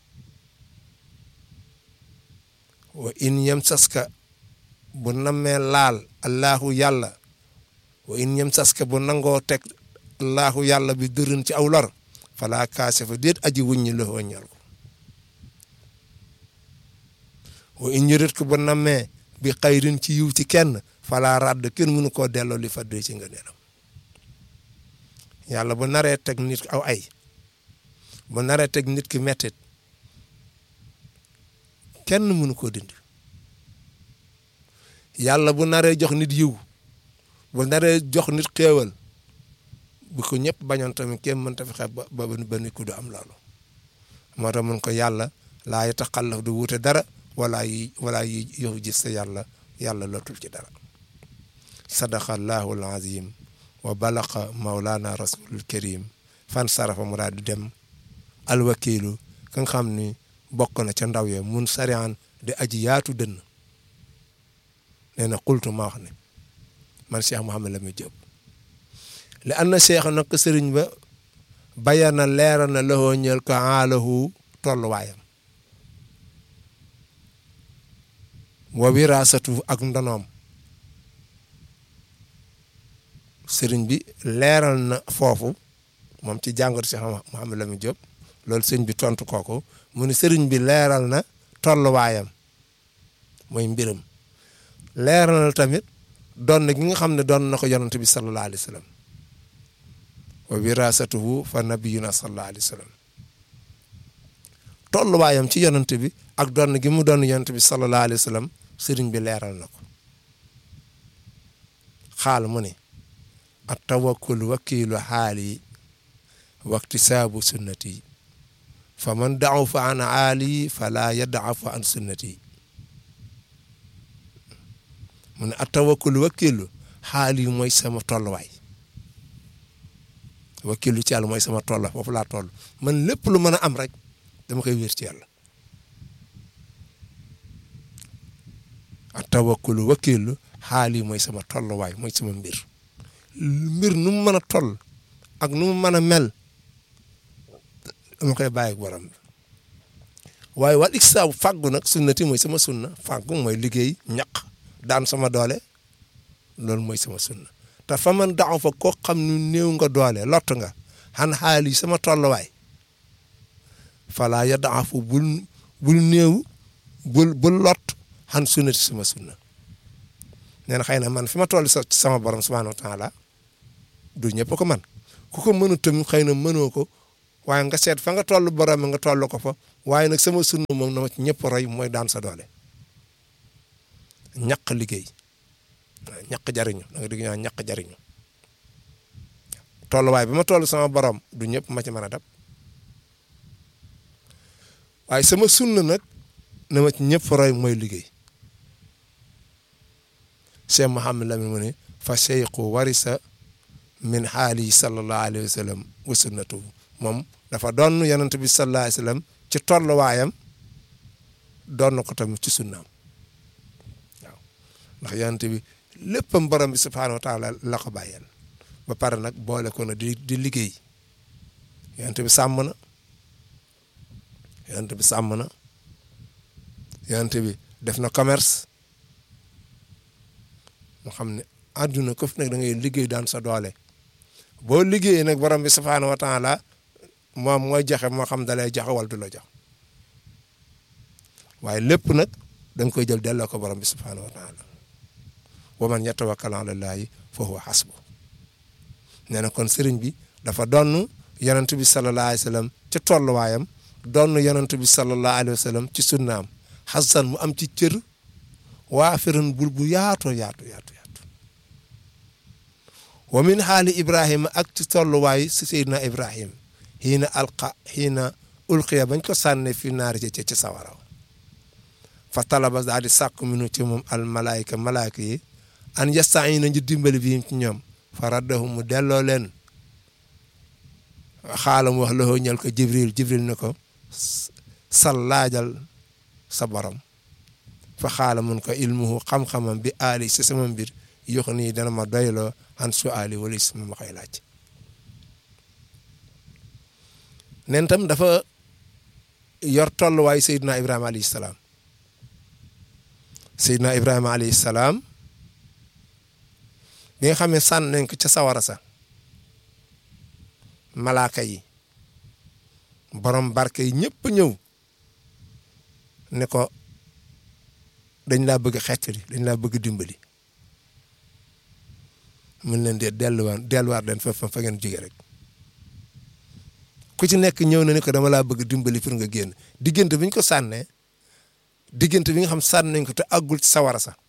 wa in yamsaska bu nammee laal allahu yàlla wa in yamsaska bu nangoo teg allahu yàlla bi durrin ci aw lor fala kaashifa déet aji wuññi la wàññal ko wa in yuridka bu nammee bi xayrin ci yiw ci kenn fala radd kenn mënu koo delloo li fadli ci nga neelam yàlla bu naree teg nit aw ay bu naree teg nit ki mettit kenn mënu koo dindi yàlla bu naree jox nit yiw bu naree jox nit xéewal bu ko ñëpp bañoon tamit kenn mën ta fexe ba ba nit ku du am loolu moo tax mun ko yàlla laa yataxallaf du wuute dara wala yi wala yi yow gis sa yàlla yàlla lotul ci dara sadaqa allahu alazim wa balaqa maulana rasulul karim fan sarafa mu daal di dem alwakilu ka nga xam ni bokk na ca ndaw ya mun sariyaan di aji yaatu dënn nee na qultu ma wax ne man Cheikh Mouhamed Lamine Diop li an na cheikh nag sëriñ ba bayana leera na lahoo ñeel ko aalahu tolluwaayam wa wirasatu ak ndonoom sëriñ bi leeral na foofu moom ci jàngatu Cheikh Mouhamed Lamine Diop loolu sëriñ bi tontu kooku mu ne sëriñ bi leeral na tolluwaayam mooy mbiram leeral na tamit doon gi nga xam ne doon na ko yonent bi sallallahu alayhi wa sallam wa wirasatuhu fa nabiyuna sallallahu alayhi wa sallam tolluwaayam ci yonent bi ak doon gi mu doon yonent bi sallallahu alayhi wa sallam sëriñ bi leeral na ko xaal mu ne at tawakkul wakiilu xaali waktisaabu sunnati fa man da'afa an aali fala yad'afu an sunnati mu ne at tawakkul wakiilu xaali mooy sama tolluwaay wakiilu ci yàlla mooy sama toll foofu laa toll man lépp lu mën a am rek dama koy wér ci yàlla at tawakkul wakiilu xaali mooy sama tolluwaay mooy sama mbir mbir nu mu mën a toll ak nu mu mën a mel dama koy bàyyi ak borom bi waaye wal iktisaabu fàggu nag sunnati mooy sama sunna fàggu mooy liggéey ñaq daan sama doole loolu mooy sama sunna te fa man daaw fa koo xam nu néew nga doole lott nga xan xaali sama tolluwaay fala ya daafu bul bul néew bul bul lott xan sunnati sama sunna nee na xëy na man fi ma toll sa sama borom subhanahu wa taala du ñëpp ko man ku ko mënu tam xëy na mënoo ko waaye nga seet fa nga toll borom nga toll ko fa waaye nag sama sunna moom na ma ci ñëpp roy mooy daan sa doole ñaq liggéey ñaq jariñu da nga dégg ñaa ñaq jariñu tolluwaay bi ma toll sama borom du ñëpp ma ci mën a dab waaye sama sunna nag na ma ci ñëpp roy mooy liggéey Cheikh Mouhamed Lamine mu ne fa cheikhu warisa min xaali sallallahu alayhi wa sallam wa sunnatu moom dafa doon yonent bi sallallahu alayhi wa sallam ci tolluwaayam doon na ko tamit ci sunnaam waaw ndax yonent bi léppam borom bi subhaanahu wa taala la ko bàyyeel ba pare nag boole ko na di di liggéey yonent bi sàmm na yonent bi sàmm na yonent bi def na commerce mu xam ne àdduna ko fi nag da ngay liggéey daan sa doole boo liggéeyee nag borom bi subhaanahu wa taala moom mooy joxe moo xam da lay joxe wala du la jox waaye lépp nag da nga koy jël delloo ko borom bi subhaanahu wa taala wa man yatawakkal ala llaahi fa huwa hasbu nee na kon sëriñ bi dafa donn yonent bi sallallahu alayhi wa sallam ci tolluwaayam donn yonent bi sallallahu alayhi wa sallam ci sunnaam xasan mu am ci cër waafiran bul bu yaatoo yaatu yaatu yaatu wa min xaali ibrahima ak ci tolluwaay si seydina ibrahim xiina alqa xiina ulqiya bañ ko sànne fi naari ci ci sawaraw fa talaba daal di sàkku minu ci moom al malaayika malaayika yi an yastaina ñu dimbali bi ci ñoom fa raddahu mu delloo leen xaalam wax loxoo ñal ko jibril jibril ne ko sal laajal sa borom fa xaala mun ko ilmuhu xam-xamam bi aali si sama mbir yox nii dana ma doyloo an su aali wala sama ma koy laaj nen tam dafa yor tolluwaay Seydina Ibrahima alayhi salaam Seydina Ibrahima alayhi salaam bi nga xam ne sànn nañ ko ca sawara sa malaaka yi borom barke yi ñëpp ñëw ne ko dañ laa bëgg xettali dañ laa bëgg dimbali mun leen de delluwaat delluwaat leen fa fa ngeen jóge rek ku ci nekk ñëw na ne ko dama laa bëgg dimbali pour nga génn diggante bi ñu ko sànnee diggante bi nga xam sànn nañ ko te àggul ci sawara sa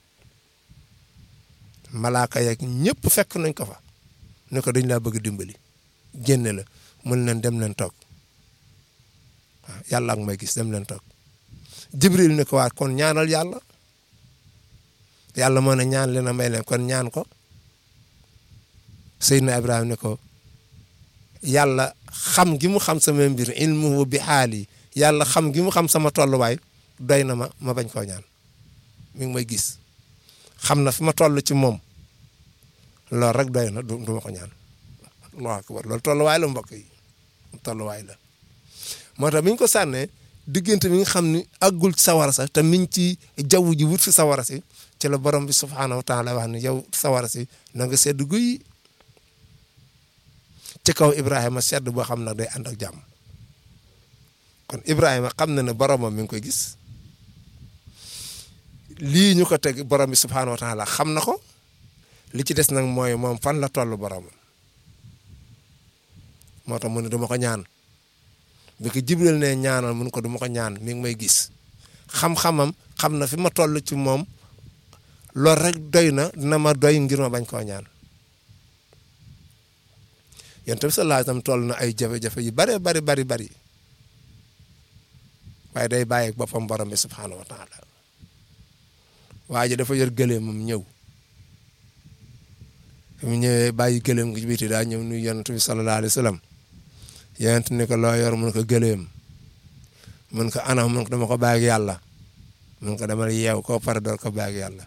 malaaka yeeg ñëpp fekk nañ ko fa ne ko dañ laa bëgg dimbali génne la mun leen dem leen toog waaw yàlla ak may gis dem leen toog jibril ne ko waa kon ñaanal yàlla yàlla moo ne ñaan leen a may leen kon ñaan ko Seydina Ibrahima ne ko yàlla xam gi mu xam sama mbir ilmuhu bi xaali yàlla xam gi mu xam sama tolluwaay doy na ma ma bañ koo ñaan mi ngi may gis xam na fi ma toll ci moom loolu rek doy na du du ma ko ñaan Allahu akbar loolu tolluwaay la mbokk yi tolluwaay la moo tax bi ñu ko sànnee diggante bi nga xam ni àggul sawara sa te miñ ci jaww ji wut fi sawara si ci la borom bi subhaanahu wa taala wax ne yow sawara si na nga sedd guy ci kaw Ibrahima sedd boo xam nag day ànd ak jàmm kon Ibrahima xam na ne boromam mi ngi koy gis lii ñu ko teg borom bi subhaanahu wa taala xam na ko li ci des nag mooy moom fan la toll boromam moo tax mu ne dama ko ñaan bi ko Jibril ne ñaanal mun ko dama ko ñaan mi ngi may gis xam-xamam xam na fi ma toll ci moom loolu rek doy na dina ma doy ngir ma bañ koo ñaan yonent bi sallallahu alayhi wasallam toll na ay jafe-jafe yu bari bari bari bari waaye day bàyyi boppam borom bi subhaanahu wa taala waa ji dafa yor gëléem moom ñëw mu ñëwee bàyyi gëléem gi ci biti daa ñëw nuyu yonent bi sallallahu alayhi wasallam yonent ni ko loo yor mun ko gëléem mun ko anam mun ko dama ko bàyyi yàlla mun ko dama yeew koo pare door ko bàyyi yàlla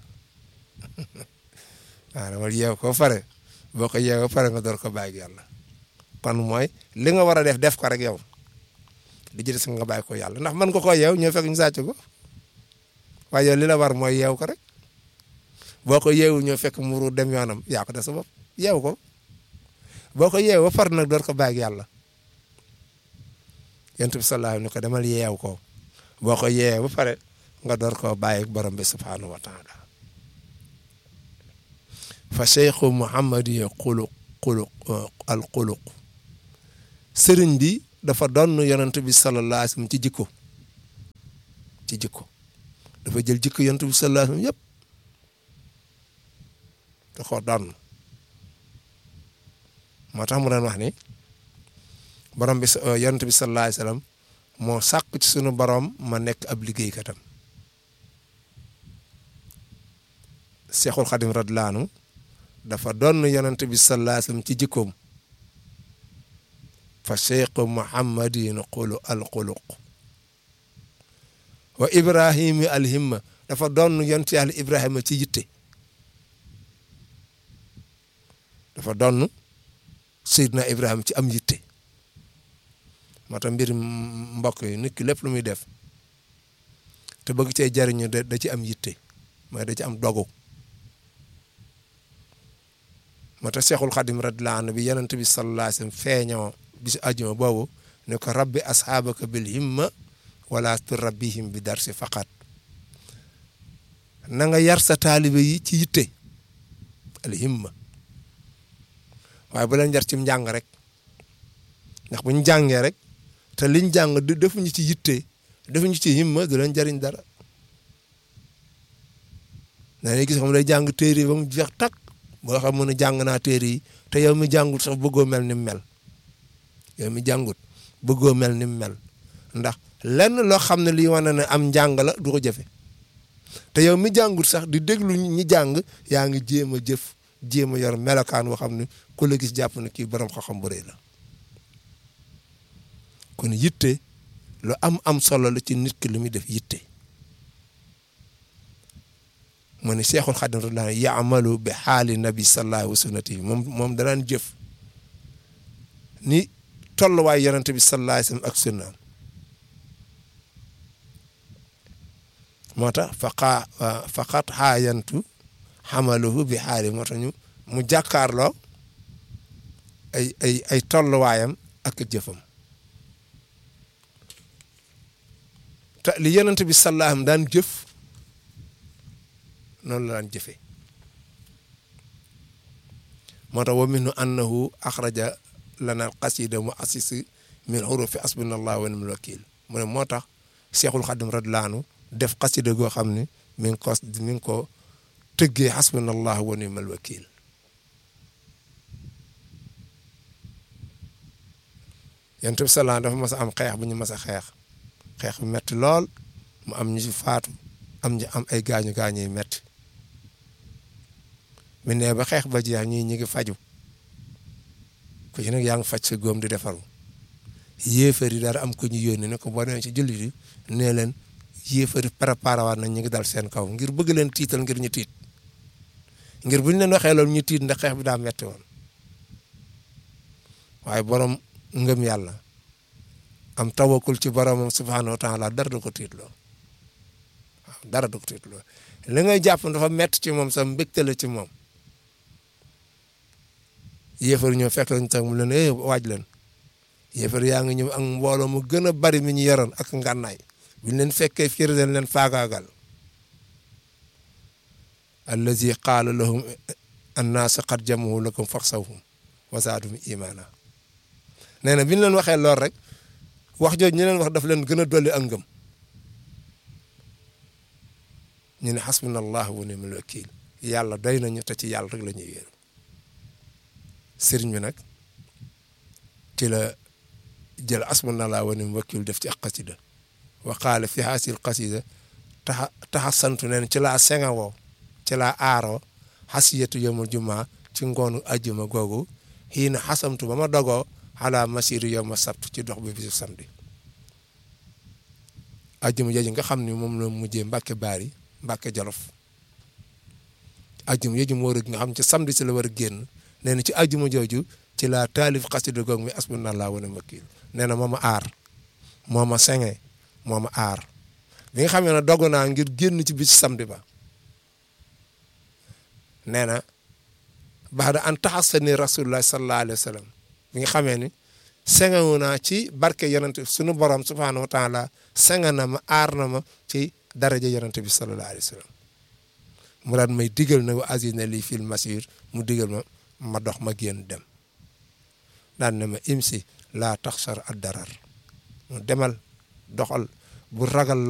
waaw dama yeew koo pare boo ko yeewoo pare nga door ko bàyyi yàlla kon mooy li nga war a def def ko rek yow di ci des nga bàyyi ko yàlla ndax mën nga koo yeew ñoo fekk ñu sàcc ko waaye yow li la war mooy yeew ko rek boo ko yeewu ñoo fekk mu ruur dem yoonam yaa ko def sa bopp yeew ko boo ko yeew ba pare nag door ko bàyyi yàlla yonent bi sallallahu alayhi wa sallam ni ko demal yeew ko boo ko yeew ba pare nga door koo bàyyi borom bi subhaanahu wa taala fa cheikhu muhammad yaqulu xuluq al xuluq sëriñ bi dafa doon yonent bi sallallahu alayhi wa sallam ci jikko ci jikko dafa jël jikko yonent bi sallallahu alayhi wa sallam yëpp da ko doon moo tax mu doon wax ni borom bi yonent bi sallallahu alayhi wa sallam moo sàkk ci sunu borom ma nekk ab liggéeykatam Seexul Xadim radiyallaahu anhu dafa doon yonent bi sallallahu alayhi wa sallam ci jikkoom fa cheikhu muhammadin xulu alxuluq wa ibrahimi alhimma dafa doon yonent yàlla ibrahima ci yitte dafa doon seydina ibrahima ci am yitte moo tax mbir mbokk yi nit ki lépp lu muy def te bëgg cee jariñu da ci am yitte mooy da ci am dogu moo tax Seexul Xadim radiyallaahu anhu bi yonent bi sallallaahu alayhi wa sallam feeñoo bisu àjjuma boobu ne ko rabbi asxaabaka bil himma wala turabbihim bi darsi faqat na nga yar sa taalibe yi ci yitte al himma waaye bu leen jar ci njàng rek ndax bu ñu jàngee rek te liñ jàng defuñu ci yitte defuñu ci himma du leen jariñ dara da ngay gis xam day jàng téere yi ba mu jeex takk boo xam ne jàng naa téere yi te yow mi jàngut sax bëggoo mel ni mu mel yow mi jàngut bëggoo mel ni mu mel ndax lenn loo xam ne lii wane ne am njàng la du ko jëfe te yow mi jàngut sax di déglu ñi jàng yaa ngi jéem a jëf jéem a yor melokaan boo xam ne ku la gis jàpp ne kii borom xam-xam bu rëy la kon yitte lu am am solo la ci nit ki lu muy def yitte mu ne Seexul Xadim radiyallaahu anhu yaamalu bi xaali nabi sallallahu wa sunnati moom moom danaan jëf ni tolluwaay yonent bi sallallahu alayhi wa sallam ak sunnaam moo tax faqa faqat xaayantu xamaluhu bi xaali moo tax ñu mu jàkkaarloo ay ay ay tolluwaayam ak jëfam te li yonent bi sallallahu alayhi wa sallam daan jëf noonu la daan jëfe moo tax wa minhu annahu axraja lana qasida mu assisi min xurufi asbunallah wa ni'mal wakil mu ne moo tax Seexul Xadim radiyallaahu anhu def qasida goo xam ne mi ngi ko mi ngi ko tëggee hasbunallah wa ni'mal wakil yonent bi sallallahu dafa mas a am xeex bu ñu mas a xeex xeex bu metti lool mu am ñu ci faatu am ñu am ay gaañu gaañu yu metti mi ne ba xeex ba jeex ñii ñi ngi faju ku ci nag yaa ngi faj sa góom di defaru yéefar yi dara am ko ñu yónni ne ko boo demee ci jullit yi nee leen yéefar yi préparé waat nañ ñu ngi dal seen kaw ngir bëgg leen tiital ngir ñu tiit ngir bu ñu leen waxee loolu ñu tiit ndax xeex bi daa metti woon waaye borom ngëm yàlla am tawakkul ci boromam subhaanahu wa taala dara du ko tiitloo waaw dara du ko tiitloo li ngay jàpp dafa metti ci moom sax mbégte la ci moom yéefar ñëw fekk lañ tax mu leen eh waaj leen yéefar yaa ngi ñëw ak mbooloo mu gën a bari mi ñu yoroon ak ngànnaay buñ leen fekkee fiir leen leen faagaagal allazi qaala lahum annaasu qad jama'u lakum faxshawhum wa zaadahum iimaana nee na bi ñu leen waxee lool rek wax jooju ñu leen wax daf leen gën a dolli ak ngëm ñu ne hasbunallahu wa ni'mal wakiil yàlla doy nañu te ci yàlla rek la ñuy wéeru sëriñ bi nag ci la jël hasbunallahu wa ni'mal wakiil def ci ak xasida wa qaala fi haasil xasida taxa taxasantu neen ci laa sengawoo ci laa aaroo xasiyatu yawmul jumaa ci ngoonu ajjuma googu xiina xasamtu ba ma dogoo xalaa masiri yawma sabt ci dox bi bisu samedi ajjuma jooju nga xam ne moom la mujjee Mbàkke Baari Mbàkke Jolof ajjuma jooju moo rëgg nga xam ci samedi si la war a génn nee na ci ajjuma jooju ci laa taalif xasida googu mi hasbunallahu wa ni'mal wakiil nee na moo ma aar moo ma senge moo ma aar bi nga xam ne dogu naa ngir génn ci bisu samedi ba nee na baax da an taxasani rasulullah sallallahu alayhi wa sallam bi nga xamee ni sengewu naa ci barke yonent sunu borom subhaanahu wa taala senge na ma aar na ma ci daraja yonent bi sallallahu alayhi wa sallam mu daan may digal na wa azina lii fil masir mu digal ma ma dox ma génn dem daan na ma imsi laa taxsar ad darar mu demal doxal bu ragal